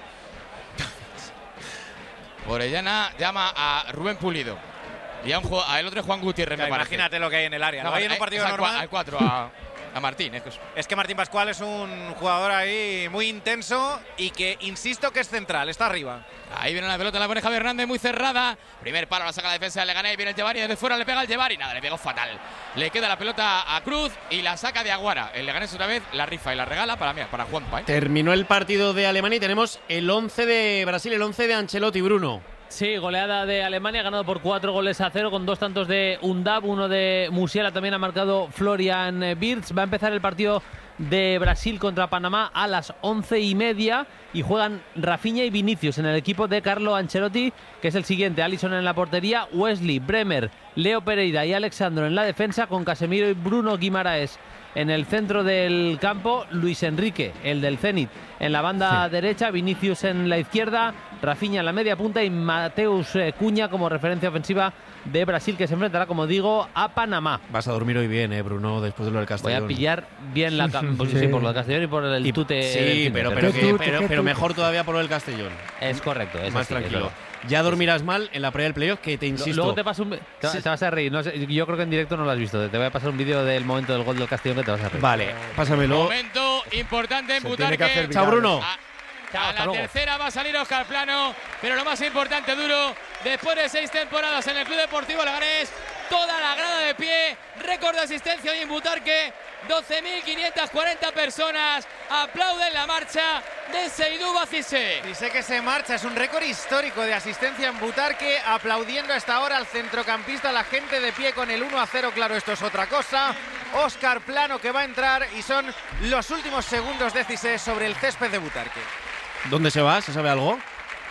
Orellana llama a Rubén Pulido y a un, ju- a el otro es Juan Gutiérrez, Claro, me parece. imagínate lo que hay en el área. No, ¿no? Hay en un eh, partido es al cua- normal. al cuatro a, a Martín. Es que es- Es que Martín Pascual es un jugador ahí muy intenso y que, insisto, que es central, está arriba. Ahí viene la pelota, la pone Javi Hernández muy cerrada. Primer palo, la saca la defensa de Leganés. Viene el Llevari, desde fuera le pega el Llevari. Nada, le pegó fatal. Le queda la pelota a Cruz y la saca de Aguara. El Leganés otra vez la rifa y la regala para mí, para Juanpa. ¿eh? Terminó el partido de Alemania y tenemos el once de Brasil, el once de Ancelotti, Bruno. Sí, goleada de Alemania, ganado por cuatro goles a cero con dos tantos de Undab, uno de Musiala, también ha marcado Florian Wirtz. Va a empezar el partido de Brasil contra Panamá a las once y media y juegan Rafinha y Vinicius en el equipo de Carlo Ancelotti, que es el siguiente: Alisson en la portería, Wesley, Bremer, Leo Pereira y Alexandro en la defensa, con Casemiro y Bruno Guimaraes en el centro del campo, Luis Enrique, el del Zenit, en la banda sí. derecha, Vinicius en la izquierda, Rafinha en la media punta y Mateus Cunha como referencia ofensiva de Brasil, que se enfrentará, como digo, a Panamá. Vas a dormir hoy bien, eh, Bruno, después de lo del Castellón. Voy a pillar bien la cam- pues, sí. sí, por lo del Castellón y por el y, tute. Sí, pero, pero, que, pero, pero mejor todavía por lo del Castellón. Es correcto, es más así, tranquilo. Es ya dormirás mal en la previa del playoff, que te insisto. Luego te paso un. Te, sí. te vas a reír. No sé, yo creo que en directo no lo has visto. Te voy a pasar un vídeo del momento del gol del Castellón que te vas a reír. Vale, pásamelo. Momento importante en Butarque. Chao, Bruno. A, a la luego. tercera va a salir Óscar Plano, pero lo más importante, Duro, después de seis temporadas en el Club Deportivo Leganés, toda la grada de pie, récord de asistencia hoy en Butarque, doce mil quinientas cuarenta personas aplauden la marcha de Seydou Cissé. Cissé que se marcha, es un récord histórico de asistencia en Butarque, aplaudiendo hasta ahora al centrocampista, la gente de pie con el uno a cero, claro, esto es otra cosa. Óscar Plano que va a entrar y son los últimos segundos de Cissé sobre el césped de Butarque. ¿Dónde se va? ¿Se sabe algo?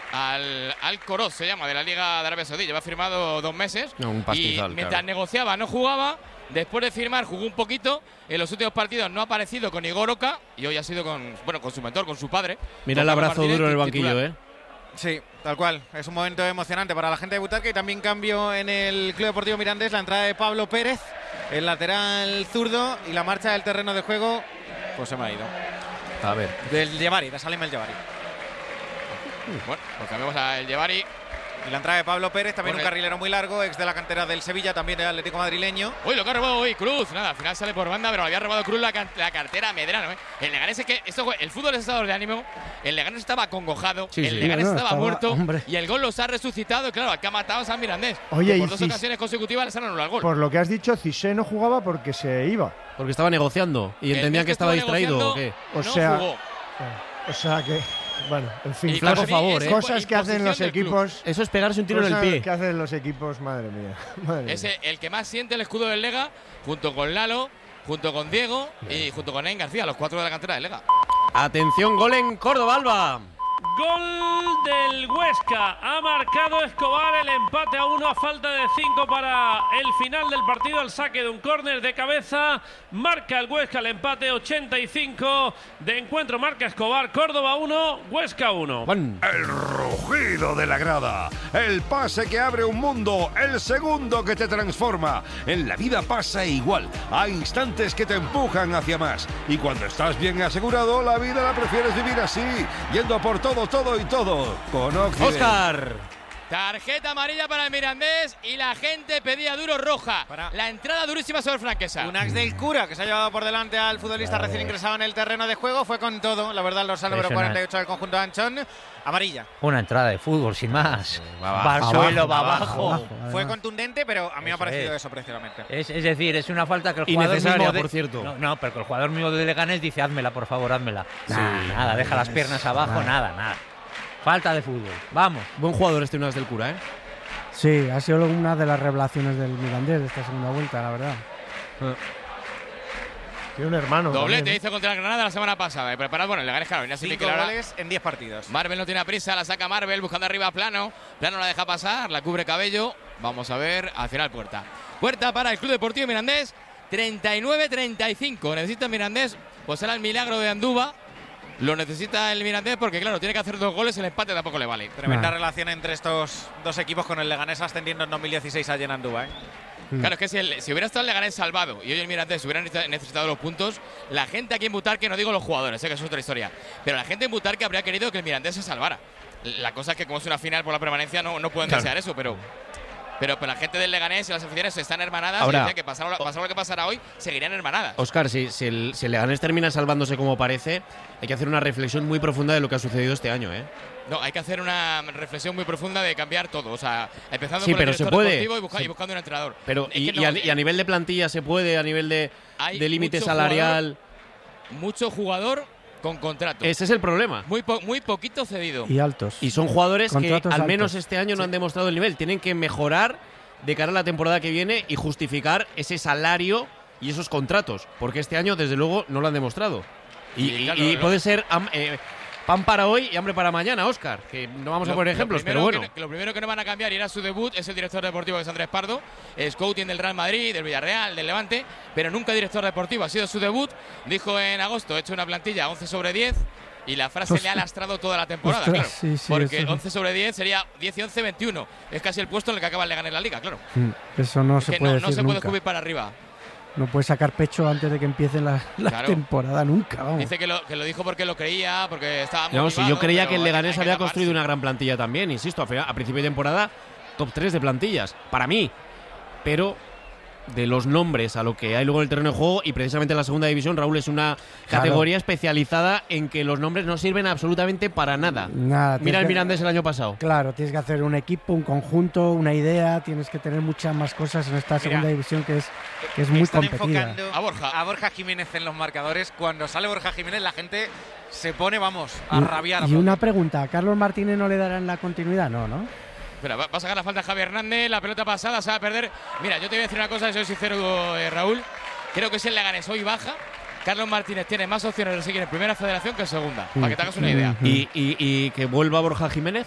Al, al Coroz se llama, de la Liga de Arabia Saudí. Lleva firmado dos meses. No, un pastizal, y mientras claro. negociaba no jugaba. Después de firmar jugó un poquito. En los últimos partidos no ha aparecido con Igor Oca y hoy ha sido con, bueno, con su mentor, con su padre. Mira el abrazo Martínez, duro en el banquillo, titular. ¿eh? Sí, tal cual. Es un momento emocionante para la gente de Butarque y también cambio en el Club Deportivo Mirandés. La entrada de Pablo Pérez, el lateral zurdo, y la marcha del terreno de juego, pues se me ha ido. A ver. Del Llevari, de Salim El Llevari. Bueno, pues cambiamos al Llevari. Y la entrada de Pablo Pérez, también Con un el- carrilero muy largo, ex de la cantera del Sevilla, también del Atlético madrileño. Uy, lo que ha robado hoy Cruz. Nada, al final sale por banda, pero había robado Cruz la, can- la cartera a Medrano. ¿eh? El Leganés es que esto, el fútbol es estado de ánimo. El Leganés estaba acongojado. Sí, el sí. Leganés No, no, estaba, estaba- muerto. hombre. Y el gol los ha resucitado. Claro, aquí ha matado a San Mirandés. Oye, que por y dos Cis- ocasiones consecutivas les han anulado el gol. Por lo que has dicho, Cissé no jugaba porque se iba. Porque estaba negociando y El entendían mes que estaba estuvo distraído o qué. negociando, O no sea, jugó. O sea que, bueno, en fin. Y flaco para mí favor, es ¿eh? Cosas que hacen los imposición del club. equipos. Eso es pegarse un tiro en el Cosas pie. que hacen los equipos, madre mía. Madre Es mía. el, el que más siente el escudo del Lega, junto con Lalo, junto con Diego y junto con Nain García, los cuatro de la cantera del Lega. Atención, gol en Córdoba, Alba. Gol del Huesca. Ha marcado Escobar el empate a uno a falta de cinco para el final del partido. El saque de un córner de cabeza. Marca el Huesca el empate. ochenta y cinco de encuentro. Marca Escobar. Córdoba uno, Huesca uno. Juan. El rugido de la grada, el pase que abre un mundo, el segundo que te transforma. En la vida pasa igual, hay instantes que te empujan hacia más. Y cuando estás bien asegurado, la vida la prefieres vivir así, yendo a por todo, todo y todo. Con Occident. Oscar. Tarjeta amarilla para el Mirandés y la gente pedía duro roja. Para- La entrada durísima sobre el Franquesa. Un ax del Cura, que se ha llevado por delante al futbolista recién ingresado en el terreno de juego. Fue con todo, la verdad, los número Impresionante. cuarenta y ocho del conjunto de Anchón. Amarilla. Una entrada de fútbol, sin más. Va Va abajo, al suelo, va abajo, abajo. abajo. Fue Además. contundente, pero a mí me ha Eso parecido es. eso precisamente. Es, es decir, es una falta que el jugador Innecesaria, mismo de- por cierto. No, no, pero que el jugador mismo de Leganés dice, házmela, por favor, házmela. Nah, nada, deja las piernas abajo, nada, nada. Falta de fútbol. Vamos. Buen jugador este Unas del Cura, ¿eh? Sí, ha sido una de las revelaciones del Mirandés de esta segunda vuelta, la verdad. Tiene un hermano. Doblete también, ¿eh? hizo contra el Granada la semana pasada. Preparado, bueno, el Leganés, claro, venía sin Cinco Mikel ahora. goles en diez partidos. Marvel no tiene prisa, la saca Marvel buscando arriba a Plano. Plano la deja pasar, la cubre Cabello. Vamos a ver, al final Puerta. Puerta para el Club Deportivo Mirandés, treinta y nueve treinta y cinco. Necesita el Mirandés, pues era el milagro de Andúba. Lo necesita el Mirandés porque, claro, tiene que hacer dos goles, el empate tampoco le vale. Tremenda Nah. relación entre estos dos equipos, con el Leganés ascendiendo en dos mil dieciséis allí en Andúba, ¿eh? Claro, es que si, el- si hubiera estado el Leganés salvado y hoy el Mirandés hubiera necesitado- necesitado los puntos, la gente aquí en Butarque, no digo los jugadores, sé que eso es otra historia, pero la gente en Butarque habría querido que el Mirandés se salvara. La cosa es que como es una final por la permanencia no, no pueden Claro. desear eso, pero, pero, pero la gente del Leganés y las aficiones están hermanadas Ahora- y decían que pasara, lo- pasara lo que pasara hoy, seguirían hermanadas. Oscar, si, si, el, si el Leganés termina salvándose como parece, hay que hacer una reflexión muy profunda de lo que ha sucedido este año, ¿eh? No, hay que hacer una reflexión muy profunda de cambiar todo, o sea, empezando Sí, por el pero se director puede. deportivo y, busca- Sí. y buscando un entrenador. Pero, Es y, que no, y a, eh, y a nivel de plantilla se puede, a nivel de, hay de límite mucho salarial. mucho jugador con contrato. Ese es el problema. Muy, po- muy poquito cedido. Y altos. Y son jugadores que Contratos al menos altos. este año no han demostrado el nivel. Tienen que mejorar de cara a la temporada que viene y justificar ese salario y esos contratos. Porque este año, desde luego, no lo han demostrado. Y, Y, y- claro, y lo- puede ser am- eh, pan para hoy y hambre para mañana, Óscar. Que no vamos a Lo- poner lo ejemplos, pero primero bueno. que- que lo primero que no van a cambiar y era su debut es el director deportivo, que es Andrés Pardo, es coaching del Real Madrid, del Villarreal, del Levante, pero nunca director deportivo. Ha sido su debut. Dijo en agosto, he hecho una plantilla once sobre diez y la frase Ostras. le ha lastrado toda la temporada, Ostras, claro. sí, sí, porque eso- once sobre diez sería diez y once, veintiuno. Es casi el puesto en el que acaba el Leganés en la liga, claro. Mm, Eso no Es se que puede no, no decir se puede nunca. subir para arriba. No puede sacar pecho antes de que empiece la, la Claro. temporada nunca, vamos. Dice que lo, que lo dijo porque lo creía, porque estaba No, si yo motivado, creía pero que el hay- Leganés hay que había taparse. construido una gran plantilla también, insisto, a, final- a principio de temporada, top tres de plantillas, para mí. Pero de los nombres a lo que hay luego en el terreno de juego, y precisamente en la segunda división, Raúl, es una Claro. categoría especializada en que los nombres no sirven absolutamente para nada. Nada, Mira tienes el que- Mirandés el año pasado. Claro, tienes que hacer un equipo, un conjunto, una idea, tienes que tener muchas más cosas en esta Mira, segunda división que es, que es muy Están competida. enfocando A Borja. a Borja Jiménez en los marcadores. Cuando sale Borja Jiménez, la gente se pone, vamos, a Y- rabiar. a Y aplaudir. una pregunta, ¿a Carlos Martínez no le darán la continuidad? No, ¿no? Espera, va, va a sacar la falta Javi Hernández, la pelota pasada, se va a perder. Mira, yo te voy a decir una cosa, soy sincero, eh, Raúl. Creo que si el Leganés hoy baja, Carlos Martínez tiene más opciones de seguir en primera federación que en segunda, para que te hagas una idea. Mm. Y, y- y que vuelva Borja Jiménez.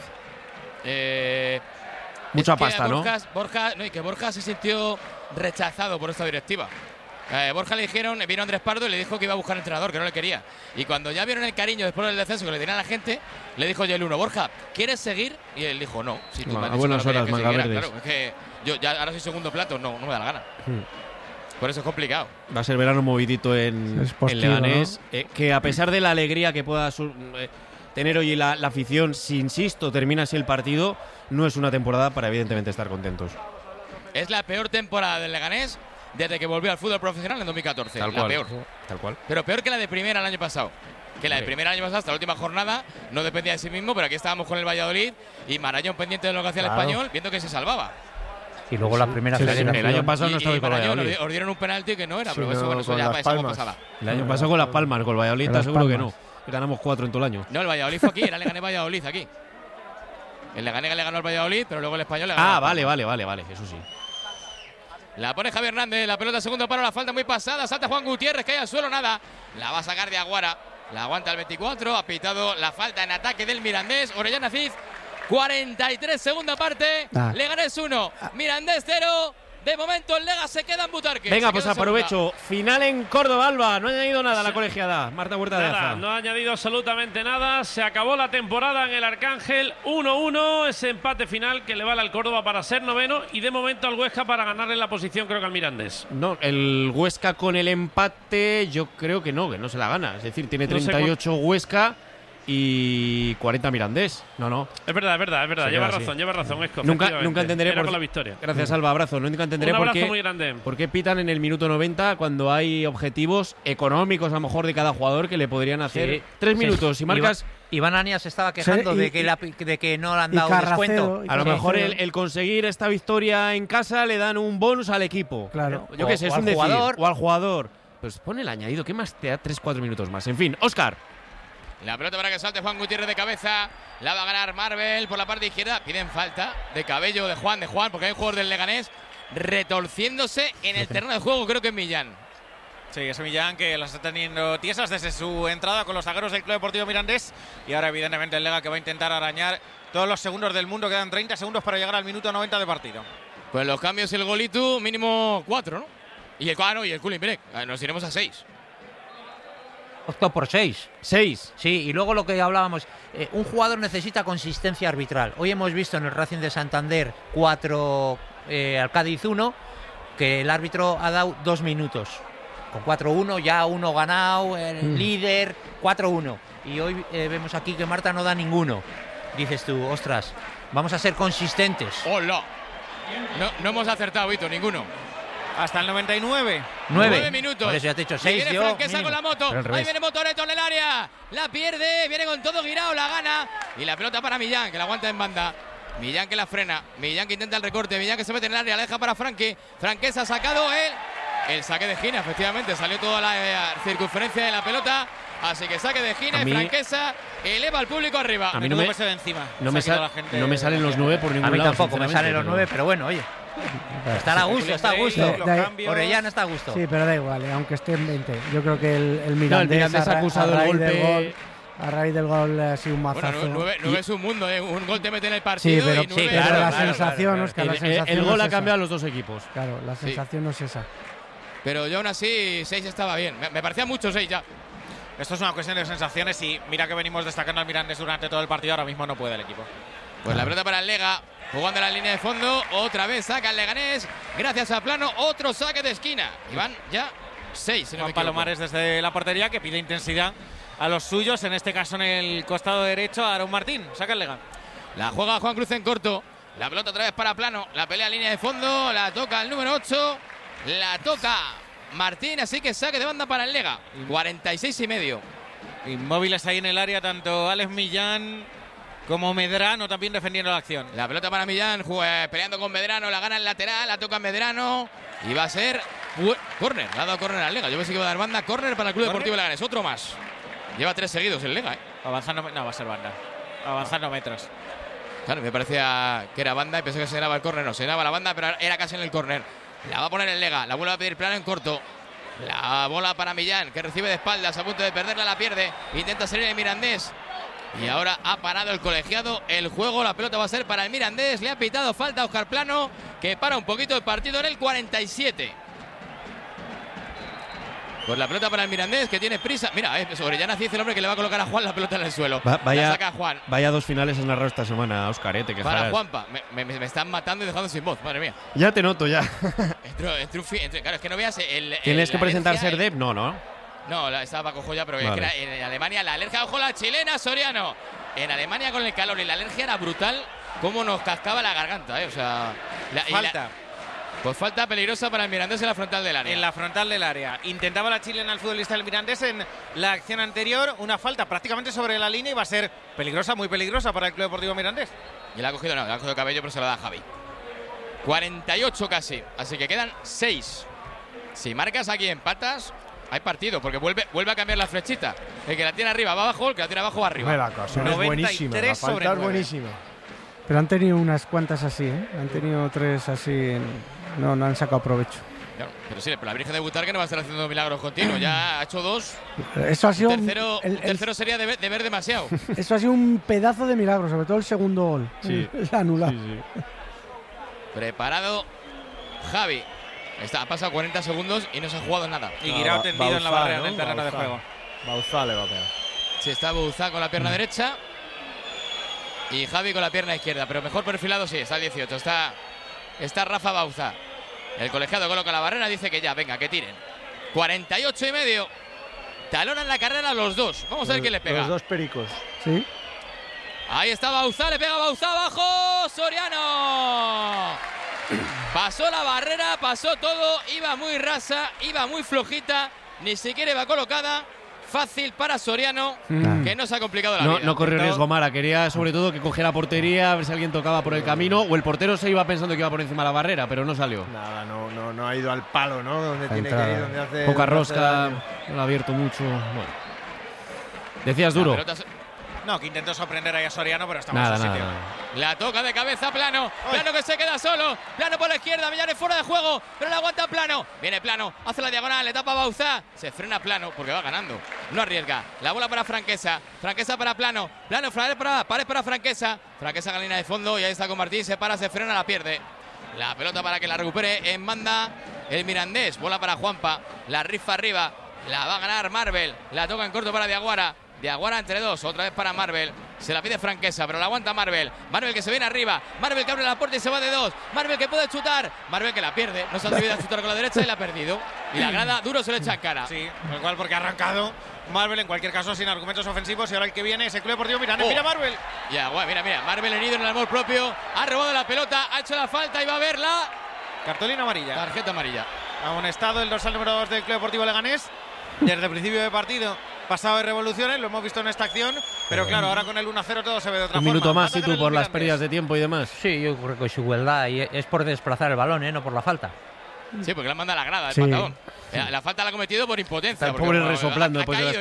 Eh, Mucha es que pasta, ¿no? Borja, Borja, no, y que Borja se sintió rechazado por esta directiva. Eh, Borja le dijeron, vino Andrés Pardo y le dijo que iba a buscar entrenador, que no le quería. Y cuando ya vieron el cariño después del descenso que le tenían a la gente, le dijo ya el uno, Borja, ¿quieres seguir? Y él dijo, no. Si tú No, me has a dicho buenas que no horas, querías que manga siguiera". verdes. Claro, es que yo ya ahora soy segundo plato, no, no me da la gana. Hmm. Por eso es complicado. Va a ser verano movidito en, Es postigo, en Leganés. Eh, que a pesar de la alegría que pueda su- eh, tener hoy la, la afición, si insisto, termina así el partido, no es una temporada para evidentemente estar contentos. Es la peor temporada del Leganés desde que volvió al fútbol profesional en dos mil catorce. Tal la cual. peor. Tal cual. Pero peor que la de primera el año pasado. Que la de Sí. primera el año pasado, hasta la última jornada, no dependía de sí mismo, pero aquí estábamos con el Valladolid y Marañón pendiente de lo que hacía Claro. el Español, viendo que se salvaba. Y luego la primera Sí, sí, federación. el año pasado y, no estaba y con el Marañón Valladolid. os dieron un penalti que no era, Sí, pero eso, no, bueno, eso con ya Las esa agua Palmas. pasada. El año pasado con Las Palmas, con el Valladolid, Con te Las aseguro que no. Palmas. Ganamos cuatro en todo el año. No, el Valladolid fue aquí, era Leganés Valladolid aquí. El Leganés le ganó al Valladolid, pero luego el Español le ganó. Ah, al vale, Palmas. vale, vale, vale, eso sí. La pone Javier Hernández, la pelota segundo paro, la falta muy pasada, salta Juan Gutiérrez, cae al suelo, nada. La va a sacar de Aguara, la aguanta el veinticuatro, ha pitado la falta en ataque del Mirandés, Orellana Cid, cuarenta y tres segunda parte, Ah. Leganés uno, Mirandés cero. De momento el Lega se queda en Butarque. Venga, se pues queda en segunda. aprovecho. Final en Córdoba, Alba. No ha añadido nada la colegiada. Marta Huerta de Nada, Aza. no ha añadido absolutamente nada. Se acabó la temporada en el Arcángel. uno uno, ese empate final que le vale al Córdoba para ser noveno y de momento al Huesca para ganarle la posición, creo que al Mirandés. No, el Huesca con el empate, yo creo que no, que no se la gana. Es decir, tiene No sé treinta y ocho Huesca y cuarenta Mirandés. No, no. Es verdad, es verdad, es verdad. Se Lleva queda así. razón, lleva razón, Esco, Nunca, efectivamente. nunca entenderé Era por con la victoria. Gracias, Alba. Abrazo. Nunca entenderé Un por abrazo qué, muy grande. por qué pitan en el minuto noventa cuando hay objetivos económicos a lo mejor de cada jugador que le podrían hacer Sí. tres Sí. minutos. Si marcas, Iván Anias se estaba quejando Sí, y- de, que la- de que no le han y dado Carraceo, descuento. y a lo Sí. mejor Sí. el, el conseguir esta victoria en casa le dan un bonus al equipo. Claro. Yo O- qué sé, es o al un decir. jugador. O al jugador. Pues pone el añadido. ¿Qué más te da? tres cuatro minutos más. En fin, Óscar. La pelota para que salte Juan Gutiérrez de cabeza. La va a ganar Marvel por la parte izquierda. Piden falta de Cabello, de Juan, de Juan, porque hay un jugador del Leganés retorciéndose en el terreno de juego, creo que es Millán. Sí, es Millán que las está teniendo tiesas desde su entrada con los zagueros del Club Deportivo Mirandés. Y ahora, evidentemente, el Lega que va a intentar arañar todos los segundos del mundo. Quedan treinta segundos para llegar al minuto noventa de partido. Pues los cambios, el golito, mínimo cuatro, ¿no? Y el cuadro y el cooling break. Ah, Nos iremos a seis. Optó por seis. seis. Sí, y luego lo que hablábamos, eh, un jugador necesita consistencia arbitral. Hoy hemos visto en el Racing de Santander cuatro eh, al Cádiz uno, que el árbitro ha dado dos minutos. Con cuatro uno, ya uno ganado, el Mm. líder, cuatro uno. Y hoy eh, vemos aquí que Marta no da ninguno. Dices tú, ostras, vamos a ser consistentes. ¡Hola! No, no hemos acertado, Vito, ninguno. Hasta el noventa y nueve. Nueve. Nueve minutos. Por eso ya te he dicho Y seis. viene yo, Franquesa mínimo. con la moto. Pero al Ahí revés. viene Motoreto en el área. La pierde, viene con todo girado, la gana. Y la pelota para Millán, que la aguanta en banda. Millán que la frena. Millán que intenta el recorte. Millán que se mete en el área, la deja para Franque. Franquesa ha sacado él. El saque de Gina, efectivamente. Salió toda la eh, circunferencia de la pelota. Así que saque de Gina A y mí- Franquesa eleva al público arriba. A mí no Menudo me, peso de encima. no me, Se ha sal- quitado la gente no me salen los nueve por ningún A mí lado. tampoco, me sinceramente, salen los pero- nueve, pero bueno, oye. Está a gusto, está a gusto. Los De- de- cambios. Orellana está a gusto. Sí, pero da igual, eh, aunque esté en veinte. Yo creo que el, el No, el Mirandés, Mirandés a ha ra- acusado a el raíz del golpe. gol, a raíz del gol ha sido un Bueno, mazazo. nueve, nueve Y- es un mundo, ¿eh? Un gol te mete en el Sí, partido pero, y nueve. pero claro, la claro, sensación, claro, Óscar, El, la el- sensación el no gol es ha esa. cambiado a los dos equipos. Claro, la sensación no es esa. Pero yo aún así, seis estaba bien. Me, me parecía mucho seis ya. Esto es una cuestión de sensaciones y mira que venimos destacando al Mirandés durante todo el partido. Ahora mismo no puede el equipo. Pues la pelota para el Lega, jugando en la línea de fondo, otra vez saca el Leganés, gracias a Plano, otro saque de esquina. Y van ya seis, si no me Juan equivoco. Palomares desde la portería que pide intensidad a los suyos, en este caso en el costado derecho, a Aaron Martín. Saca el Lega. La juega Juan Cruz en corto, la pelota otra vez para Plano, la pelea en línea de fondo, la toca el número ocho, la toca Martín, así que saque de banda para el Lega, cuarenta y seis y medio. Inmóviles ahí en el área, tanto Alex Millán como Medrano también defendiendo la acción. La pelota para Millán, juega- peleando con Medrano, la gana el lateral, la toca Medrano y va a ser bu- córner, le ha dado córner al Lega. Yo pensé que iba a dar banda, córner para el Club ¿Córner? Deportivo Leganés, otro más. Lleva tres seguidos el Lega, ¿eh? Avanzando, no, va a ser banda. Avanzando metros. Claro, me parecía que era banda y pensé que se daba el córner. No, se daba la banda, pero era casi en el córner. La va a poner el Lega, la vuelve a pedir Plano en corto. La bola para Millán, que recibe de espaldas, a punto de perderla, la pierde. Intenta salir el Mirandés. Y ahora ha parado el colegiado el juego. La pelota va a ser para el Mirandés. Le ha pitado falta a Óscar Plano, que para un poquito el partido en el cuarenta y siete. Pues la pelota para el Mirandés, que tiene prisa. Mira, eh, Orellana dice el hombre que le va a colocar a Juan la pelota en el suelo. Va, vaya, la saca Juan. Vaya dos finales has narrado esta semana, Óscar, eh, te quejarás. Para Juanpa. Me, me, me están matando y dejando sin voz, madre mía. Ya te noto, ya. Entre, entre un fi- entre, claro, es que no veas el. el ¿Tienes que presentar alergia, Serdep? No, no. No, la, estaba Paco Joya, pero vale. Es que era, en Alemania la alergia, ojo la chilena, Soriano. En Alemania con el calor y la alergia era brutal, cómo nos cascaba la garganta, ¿eh? O sea. La, falta. La, pues falta peligrosa para el Mirandés en la frontal del área. En la frontal del área. Intentaba la chilena al futbolista del Mirandés en la acción anterior. Una falta prácticamente sobre la línea y va a ser peligrosa, muy peligrosa para el Club Deportivo Mirandés. Y la ha cogido, no, la ha cogido Cabello, pero se la da a Javi. cuarenta y ocho casi, así que quedan seis. Si marcas aquí empatas, hay partido, porque vuelve, vuelve a cambiar la flechita. El que la tiene arriba va abajo, el que la tiene abajo va arriba. La cosa es buenísima, la falta es buenísima. Pero han tenido unas cuantas así, ¿eh? Han tenido tres así, en... no, no han sacado provecho. Claro, pero sí, pero la Virgen de Butarque no va a estar haciendo milagros continuos, ya ha hecho dos. Eso ha sido un tercero, el, el, un tercero sería de ver, de ver demasiado. Eso ha sido un pedazo de milagro, sobre todo el segundo gol. Sí. El anulado. Sí, sí. Preparado Javi. Está, ha pasado cuarenta segundos y no se ha jugado nada. Y Guirao no, tendido Bauzá, en la barrera, ¿no? En el terreno Bauzá. de juego. Bauzá le va a pegar. Sí, está Bauzá con la pierna mm. derecha. Y Javi con la pierna izquierda, pero mejor perfilado sí, está el dieciocho. Está, está Rafa Bauzá. El colegiado coloca la barrera, dice que ya, venga, que tiren. cuarenta y ocho y medio. Talonan la carrera los dos. Vamos a ver quién le pega. Los dos pericos. Sí. Ahí está Bauzá, le pega Bauzá abajo. Soriano. Pasó la barrera, pasó todo. Iba muy rasa, iba muy flojita. Ni siquiera iba colocada. Fácil para Soriano, mm. que no se ha complicado la no, vida. No corrió riesgo Mara, quería sobre todo que cogiera portería, a ver si alguien tocaba por el camino, o el portero se iba pensando que iba por encima de la barrera, pero no salió. Nada, no, no, no ha ido al palo, ¿no? Donde tiene que ir, donde hace. Poca rosca, lo ha abierto mucho. Bueno. Decías duro. No, que intentó sorprender ahí a Soriano, pero estamos nada, en su nada, sitio. nada. La toca de cabeza Plano. Ay. Plano que se queda solo. Plano por la izquierda. Millares fuera de juego. Pero la aguanta Plano. Viene Plano. Hace la diagonal. Le tapa Bauzá. Se frena Plano porque va ganando. No arriesga. La bola para Franquesa. Franquesa para Plano. Plano para, pared para Franquesa. Franquesa galina de fondo. Y ahí está con Martín. Se para, se frena, la pierde. La pelota para que la recupere en banda el Mirandés. Bola para Juanpa. La rifa arriba. La va a ganar Marvel. La toca en corto para Diaguara. Diaguara entre dos, otra vez para Marvel. Se la pide Franquesa, pero la aguanta Marvel. Marvel que se viene arriba. Marvel que abre la puerta y se va de dos. Marvel que puede chutar. Marvel que la pierde. No se ha atrevido a chutar con la derecha y la ha perdido. Y la grada duro se le echa en cara. Sí, tal cual porque ha arrancado Marvel en cualquier caso sin argumentos ofensivos. Y ahora el que viene es el Club Deportivo Mirandés. Oh. Mira Marvel. Ya, bueno, mira, mira. Marvel herido en el amor propio. Ha robado la pelota, ha hecho la falta y va a verla. Cartulina amarilla. Tarjeta amarilla. Amonestado el dorsal número dos del Club Deportivo Leganés. Desde el principio de partido. Pasado de revoluciones, lo hemos visto en esta acción, pero claro, ahora con el uno a cero todo se ve de otra Un forma. Un minuto más, y tú, por las pérdidas de tiempo y demás. Sí, yo creo que es igualdad y es por desplazar el balón, ¿eh? No por la falta. Sí, porque le manda la grada, el sí. patadón. La, la falta la ha cometido por impotencia. Está el pobre resoplando después de las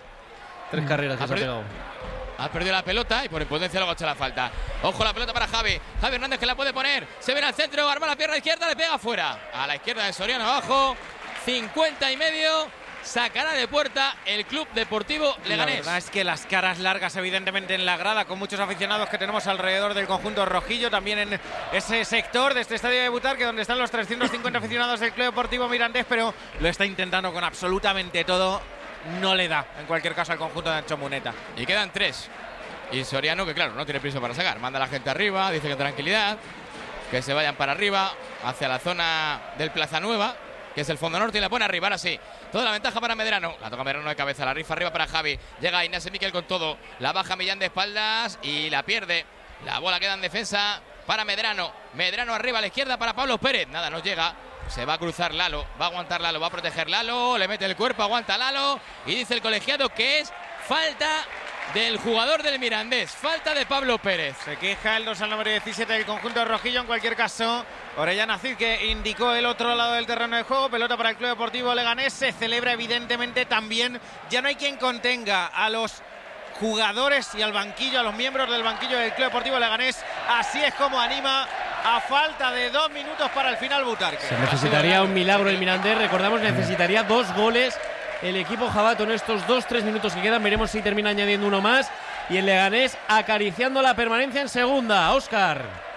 tres carreras que ha se ha perdido, pegado. Ha perdido la pelota y por impotencia luego ha hecho la falta. Ojo la pelota para Javi. Javi Hernández que la puede poner. Se viene al centro, arma la pierna izquierda, le pega fuera. A la izquierda de Soriano abajo. cincuenta y medio. Sacará de puerta el Club Deportivo Leganés. La verdad es que las caras largas evidentemente en la grada, con muchos aficionados que tenemos alrededor del conjunto rojillo, también en ese sector de este estadio de Butarque donde están los trescientos cincuenta aficionados del Club Deportivo Mirandés, pero lo está intentando con absolutamente todo. No le da, en cualquier caso, al conjunto de Ancho Muneta. Y quedan tres. Y Soriano, que claro, no tiene prisa para sacar. Manda a la gente arriba, dice que tranquilidad, que se vayan para arriba, hacia la zona del Plaza Nueva, que es el fondo norte, y la pone arriba, ahora sí. Toda la ventaja para Medrano. La toca Medrano de cabeza, la rifa arriba para Javi. Llega Inés Miquel con todo. La baja Millán de espaldas y la pierde. La bola queda en defensa para Medrano. Medrano arriba a la izquierda para Pablo Pérez. Nada, no llega. Se va a cruzar Lalo. Va a aguantar Lalo, va a proteger Lalo. Le mete el cuerpo, aguanta Lalo. Y dice el colegiado que es falta del jugador del Mirandés. Falta de Pablo Pérez. Se queja el dorsal número diecisiete del conjunto rojillo. En cualquier caso, Orellana Cid, que indicó el otro lado del terreno de juego. Pelota para el Club Deportivo Leganés. Se celebra evidentemente también. Ya no hay quien contenga a los jugadores y al banquillo, a los miembros del banquillo del Club Deportivo Leganés. Así es como anima a falta de dos minutos para el final Butarque. Se necesitaría un milagro el Mirandés. Recordamos, necesitaría dos goles el equipo jabato en estos dos, tres minutos que quedan. Veremos si termina añadiendo uno más. Y el Leganés acariciando la permanencia en segunda. Óscar.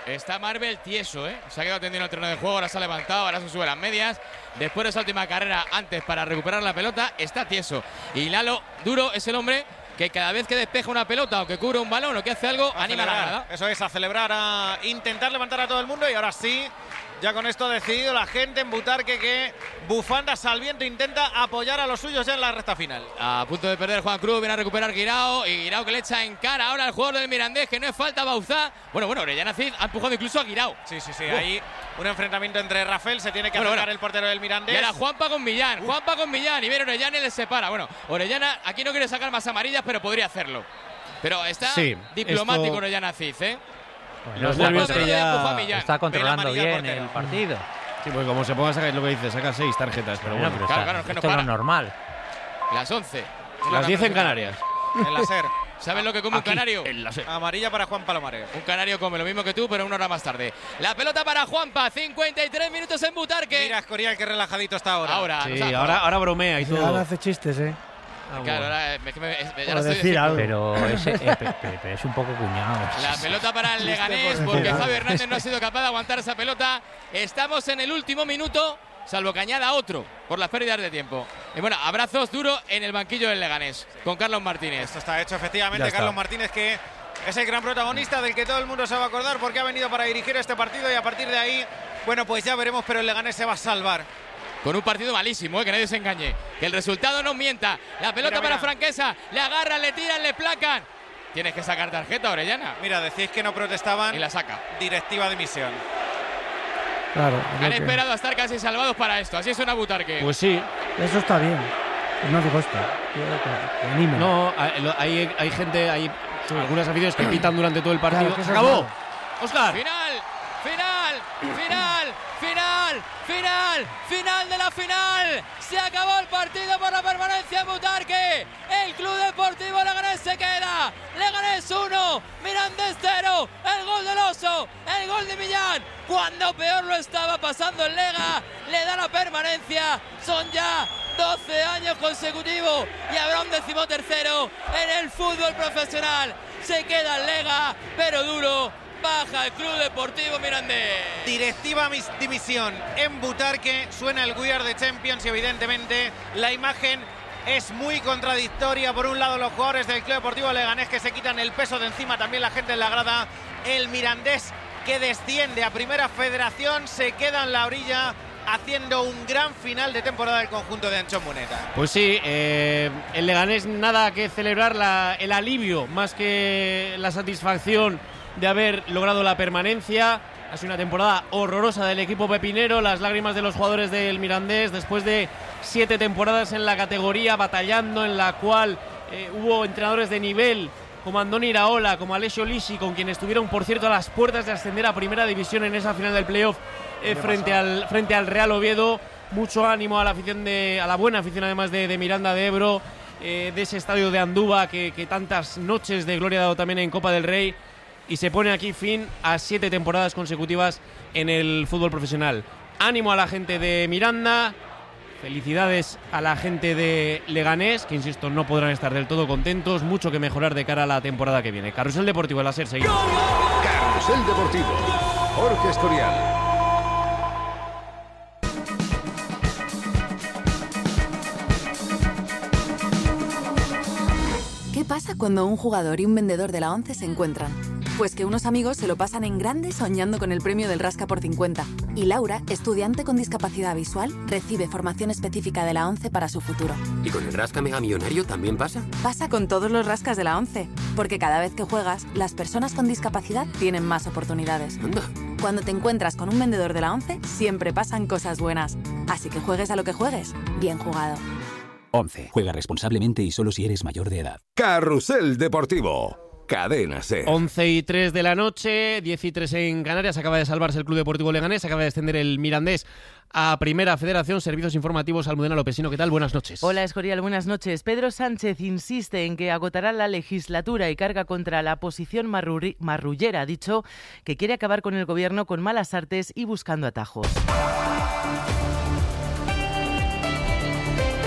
Está Marvel tieso, ¿eh? Se ha quedado tendido en el terreno de juego, ahora se ha levantado, ahora se sube las medias. Después de esa última carrera, antes para recuperar la pelota, está tieso. Y Lalo Duro es el hombre que cada vez que despeja una pelota o que cubre un balón o que hace algo, A anima a la celebrar. grada. Eso es, a celebrar, a intentar levantar a todo el mundo. Y ahora sí, ya con esto ha decidido la gente en Butarque que Bufandas al viento intenta apoyar a los suyos ya en la recta final. A punto de perder Juan Cruz, viene a recuperar Guirao. Y Guirao que le echa en cara ahora al jugador del Mirandés, que no es falta Bauzá. Bueno, bueno, Orellana Cid ha empujado incluso a Guirao. Sí, sí, sí, Uh. ahí un enfrentamiento entre Rafael, se tiene que Bueno, acercar bueno. el portero del Mirandés. Y ahora Juanpa con Millán, Juanpa con Millán. Y viene Orellana y les separa. Bueno, Orellana aquí no quiere sacar más amarillas, pero podría hacerlo. Pero está Sí, diplomático esto- Orellana Cid, ¿eh? Bueno, Los está, nervios controla- que ya- Empujó a Millán. está controlando amarilla al bien portero. el partido. Sí, pues como se ponga a sacar lo que dice, saca seis tarjetas, pero Bueno, bueno. pero Claro, está- claro, es que no esto es para. lo normal. Las once. Las diez en Canarias. En la SER. ¿Sabes lo que come un Aquí, canario? en la SER. Amarilla para Juan Palomares. Un canario come lo mismo que tú, pero una hora más tarde. La pelota para Juanpa, cincuenta y tres minutos en Butarque. Mira, Escorial, qué relajadito está ahora. Ahora, Sí, o sea, ahora, ahora bromea y Sí, todo. ahora hace chistes, ¿eh? Ah, Claro, bueno. ahora es que me, es- ya Por no estoy decir diciendo. algo. Pero, ese, eh, pe- pe- pe- es un poco cuñado. La pelota para el Leganés, por porque decir Javi algo. Hernández no ha sido capaz de aguantar esa pelota. Estamos en el último minuto, salvo que añada otro por las pérdidas de tiempo. Y bueno, abrazos duros en el banquillo del Leganés, con Carlos Martínez. Esto está hecho, efectivamente. Ya está. Carlos Martínez, que es el gran protagonista del que todo el mundo se va a acordar porque ha venido para dirigir este partido y a partir de ahí, bueno, pues ya veremos, pero el Leganés se va a salvar. Con un partido malísimo, ¿eh? Que nadie se engañe. Que el resultado no mienta. La pelota Mira, para mira. Franquesa, le agarran, le tiran, le placan. Tienes que sacar tarjeta, Orellana. Mira, decís que no protestaban. Y la saca. Directiva de misión. Claro. es Han lo que- esperado a estar casi salvados para esto. Así suena Butarque. Pues sí. Eso está bien. Pues no digo esto. Quiero que- que animen. No, hay, lo- hay, hay gente, hay algunas aficiones que pitan durante todo el partido. Claro, que ¡Se eso es acabó! malo. ¡Oscar! Final, final, final, final, final, final de la final. Se acabó el partido por la permanencia en Butarque. El Club Deportivo Leganés se queda. Leganés uno, Mirandés cero. El gol del Oso, el gol de Millán. Cuando peor lo estaba pasando el Lega, le da la permanencia. Son ya doce años consecutivos y habrá un decimotercero en el fútbol profesional. Se queda el Lega, pero duro. Baja el Club Deportivo Mirandés. Directiva mis- Dimisión en Butarque, suena el We Are the Champions y evidentemente la imagen es muy contradictoria. Por un lado los jugadores del Club Deportivo Leganés que se quitan el peso de encima, también la gente en la grada. El Mirandés que desciende a Primera Federación, se queda en la orilla haciendo un gran final de temporada del conjunto de Anchón Muneta. Pues sí, eh, el Leganés nada que celebrar, la- el alivio más que la satisfacción de haber logrado la permanencia. Ha sido una temporada horrorosa del equipo pepinero, las lágrimas de los jugadores del Mirandés después de siete temporadas en la categoría, batallando, en la cual eh, hubo entrenadores de nivel como Andoni Iraola, como Alessio Lisi, con quienes estuvieron, por cierto, a las puertas de ascender a Primera División en esa final del playoff eh, frente, al, frente al Real Oviedo. Mucho ánimo a la afición de, a la buena afición además de, de Miranda de Ebro, eh, de ese estadio de Andúba que, que tantas noches de gloria ha dado también en Copa del Rey. Y se pone aquí fin a siete temporadas consecutivas en el fútbol profesional. Ánimo a la gente de Miranda, felicidades a la gente de Leganés, que insisto, no podrán estar del todo contentos, mucho que mejorar de cara a la temporada que viene. Carrusel Deportivo de la SER, seguimos. Carrusel Deportivo. Jorge Escorial. ¿Qué pasa cuando un jugador y un vendedor de la ONCE se encuentran? Pues que unos amigos se lo pasan en grande soñando con el premio del Rasca por cincuenta. Y Laura, estudiante con discapacidad visual, recibe formación específica de la ONCE para su futuro. ¿Y con el Rasca Mega Millonario también pasa? Pasa con todos los rascas de la ONCE, porque cada vez que juegas, las personas con discapacidad tienen más oportunidades. Anda. Cuando te encuentras con un vendedor de la ONCE, siempre pasan cosas buenas. Así que juegues a lo que juegues, bien jugado. once. Juega responsablemente y solo si eres mayor de edad. Carrusel Deportivo. Cadena SER. once y tres de la noche, diez y tres en Canarias. Acaba de salvarse el Club Deportivo Leganés, acaba de descender el Mirandés a Primera Federación. Servicios informativos, Almudena Lopesino, ¿qué tal? Buenas noches. Hola, Escorial, buenas noches. Pedro Sánchez insiste en que agotará la legislatura y carga contra la oposición marruri- marrullera. Ha dicho que quiere acabar con el gobierno con malas artes y buscando atajos.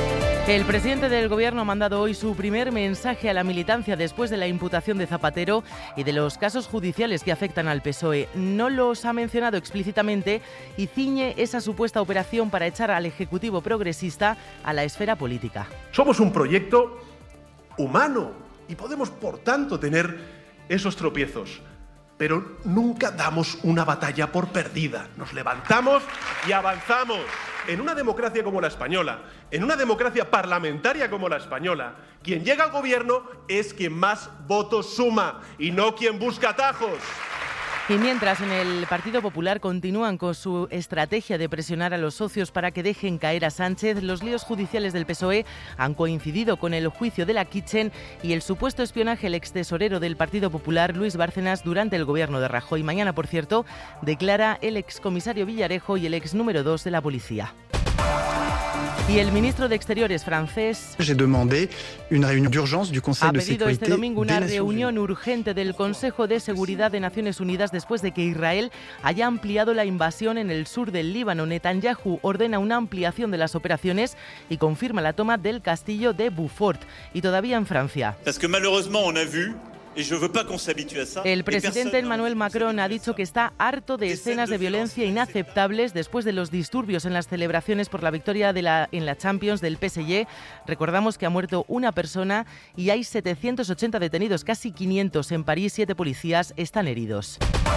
El presidente del Gobierno ha mandado hoy su primer mensaje a la militancia después de la imputación de Zapatero y de los casos judiciales que afectan al P S O E. No los ha mencionado explícitamente y ciñe esa supuesta operación para echar al Ejecutivo progresista a la esfera política. Somos un proyecto humano y podemos, por tanto, tener esos tropiezos. Pero nunca damos una batalla por perdida. Nos levantamos y avanzamos. En una democracia como la española, en una democracia parlamentaria como la española, quien llega al gobierno es quien más votos suma y no quien busca atajos. Y mientras en el Partido Popular continúan con su estrategia de presionar a los socios para que dejen caer a Sánchez, los líos judiciales del P S O E han coincidido con el juicio de la Kitchen y el supuesto espionaje al extesorero del Partido Popular, Luis Bárcenas, durante el gobierno de Rajoy. Mañana, por cierto, declara el excomisario Villarejo y el ex número dos de la policía. Y el ministro de Exteriores francés J'ai demandé une réunion d'urgence du Conseil ha de pedido sécurité este domingo una des Nations reunión urgente del Consejo de Seguridad de Naciones Unidas después de que Israel haya ampliado la invasión en el sur del Líbano. Netanyahu ordena una ampliación de las operaciones y confirma la toma del castillo de Beaufort. Y todavía en Francia. Parce que malheureusement on a vu El presidente Emmanuel Macron ha dicho que está harto de escenas de violencia inaceptables después de los disturbios en las celebraciones por la victoria de la, en la Champions del P S G. Recordamos que ha muerto una persona y hay setecientos ochenta detenidos, casi quinientos en París, siete policías están heridos.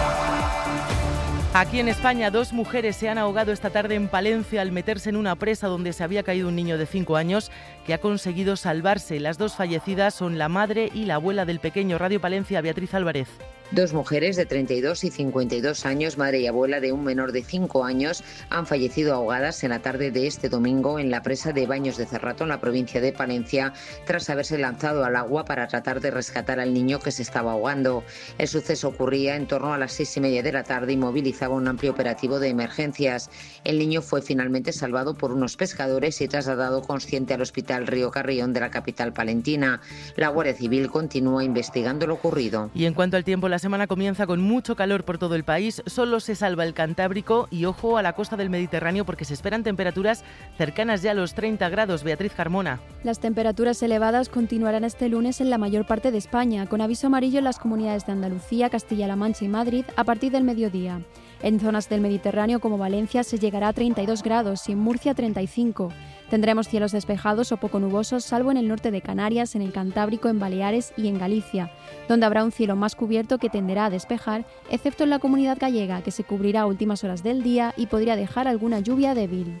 Aquí en España, dos mujeres se han ahogado esta tarde en Palencia al meterse en una presa donde se había caído un niño de cinco años que ha conseguido salvarse. Las dos fallecidas son la madre y la abuela del pequeño. Radio Palencia, Beatriz Álvarez. Dos mujeres de treinta y dos y cincuenta y dos años, madre y abuela de un menor de cinco años, han fallecido ahogadas en la tarde de este domingo en la presa de Baños de Cerrato, en la provincia de Palencia, tras haberse lanzado al agua para tratar de rescatar al niño que se estaba ahogando. El suceso ocurría en torno a las seis y media de la tarde y movilizaba un amplio operativo de emergencias. El niño fue finalmente salvado por unos pescadores y trasladado consciente al Hospital Río Carrión de la capital palentina. La Guardia Civil continúa investigando lo ocurrido. Y en cuanto al tiempo, la semana comienza con mucho calor por todo el país. Solo se salva el Cantábrico y ojo a la costa del Mediterráneo porque se esperan temperaturas cercanas ya a los treinta grados. Beatriz Carmona. Las temperaturas elevadas continuarán este lunes en la mayor parte de España, con aviso amarillo en las comunidades de Andalucía, Castilla-La Mancha y Madrid a partir del mediodía. En zonas del Mediterráneo como Valencia se llegará a treinta y dos grados y en Murcia treinta y cinco. Tendremos cielos despejados o poco nubosos, salvo en el norte de Canarias, en el Cantábrico, en Baleares y en Galicia, donde habrá un cielo más cubierto que tenderá a despejar, excepto en la Comunidad Gallega, que se cubrirá a últimas horas del día y podría dejar alguna lluvia débil.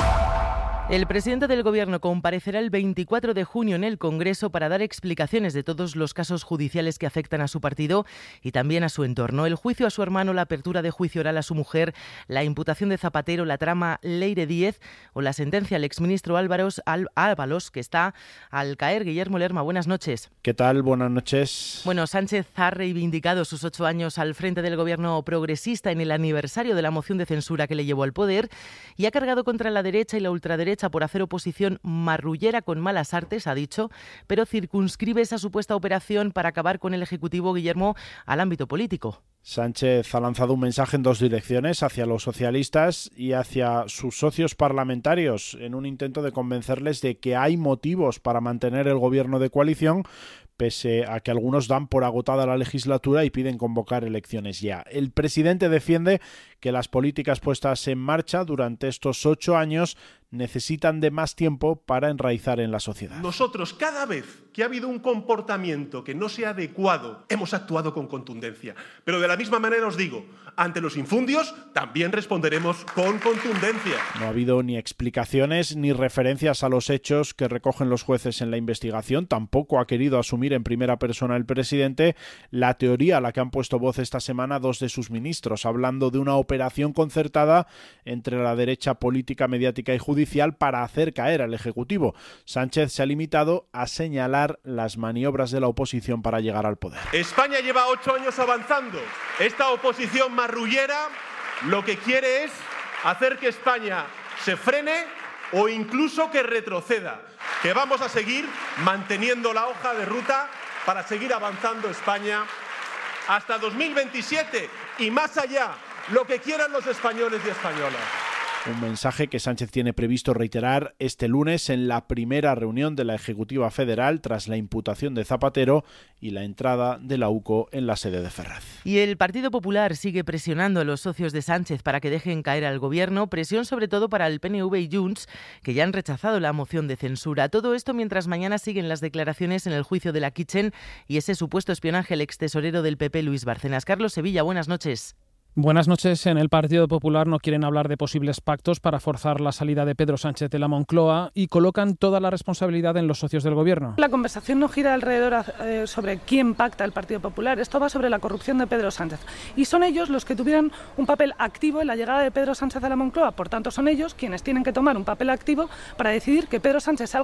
El presidente del Gobierno comparecerá el veinticuatro de junio en el Congreso para dar explicaciones de todos los casos judiciales que afectan a su partido y también a su entorno. El juicio a su hermano, la apertura de juicio oral a su mujer, la imputación de Zapatero, la trama Leire Díez o la sentencia al exministro Álvaros, Ábalos, que está al caer. Guillermo Lerma, buenas noches. ¿Qué tal? Buenas noches. Bueno, Sánchez ha reivindicado sus ocho años al frente del Gobierno progresista en el aniversario de la moción de censura que le llevó al poder y ha cargado contra la derecha y la ultraderecha por hacer oposición marrullera con malas artes, ha dicho, pero circunscribe esa supuesta operación para acabar con el Ejecutivo, Guillermo, al ámbito político. Sánchez ha lanzado un mensaje en dos direcciones, hacia los socialistas y hacia sus socios parlamentarios, en un intento de convencerles de que hay motivos para mantener el gobierno de coalición, pese a que algunos dan por agotada la legislatura y piden convocar elecciones ya. El presidente defiende que las políticas puestas en marcha durante estos ocho años necesitan de más tiempo para enraizar en la sociedad. Nosotros, cada vez que ha habido un comportamiento que no sea adecuado, hemos actuado con contundencia. Pero de la misma manera os digo, ante los infundios también responderemos con contundencia. No ha habido ni explicaciones ni referencias a los hechos que recogen los jueces en la investigación. Tampoco ha querido asumir en primera persona el presidente la teoría a la que han puesto voz esta semana dos de sus ministros, hablando de una operación concertada entre la derecha política, mediática y judicial para hacer caer al Ejecutivo. Sánchez se ha limitado a señalar las maniobras de la oposición para llegar al poder. España lleva ocho años avanzando. Esta oposición marrullera lo que quiere es hacer que España se frene o incluso que retroceda. Que vamos a seguir manteniendo la hoja de ruta para seguir avanzando España hasta dos mil veintisiete y más allá, lo que quieran los españoles y españolas. Un mensaje que Sánchez tiene previsto reiterar este lunes en la primera reunión de la Ejecutiva Federal tras la imputación de Zapatero y la entrada de la U C O en la sede de Ferraz. Y el Partido Popular sigue presionando a los socios de Sánchez para que dejen caer al gobierno, presión sobre todo para el P N V y Junts, que ya han rechazado la moción de censura. Todo esto mientras mañana siguen las declaraciones en el juicio de la Kitchen y ese supuesto espionaje al extesorero del P P, Luis Bárcenas. Carlos Sevilla, buenas noches. Buenas noches. En el Partido Popular no quieren hablar de posibles pactos para forzar la salida de Pedro Sánchez de la Moncloa y colocan toda la responsabilidad en los socios del Gobierno. La conversación no gira alrededor eh, sobre quién pacta el Partido Popular. Esto va sobre la corrupción de Pedro Sánchez. Y son ellos los que tuvieron un papel activo en la llegada de Pedro Sánchez a la Moncloa. Por tanto, son ellos quienes tienen que tomar un papel activo para decidir que Pedro Sánchez salga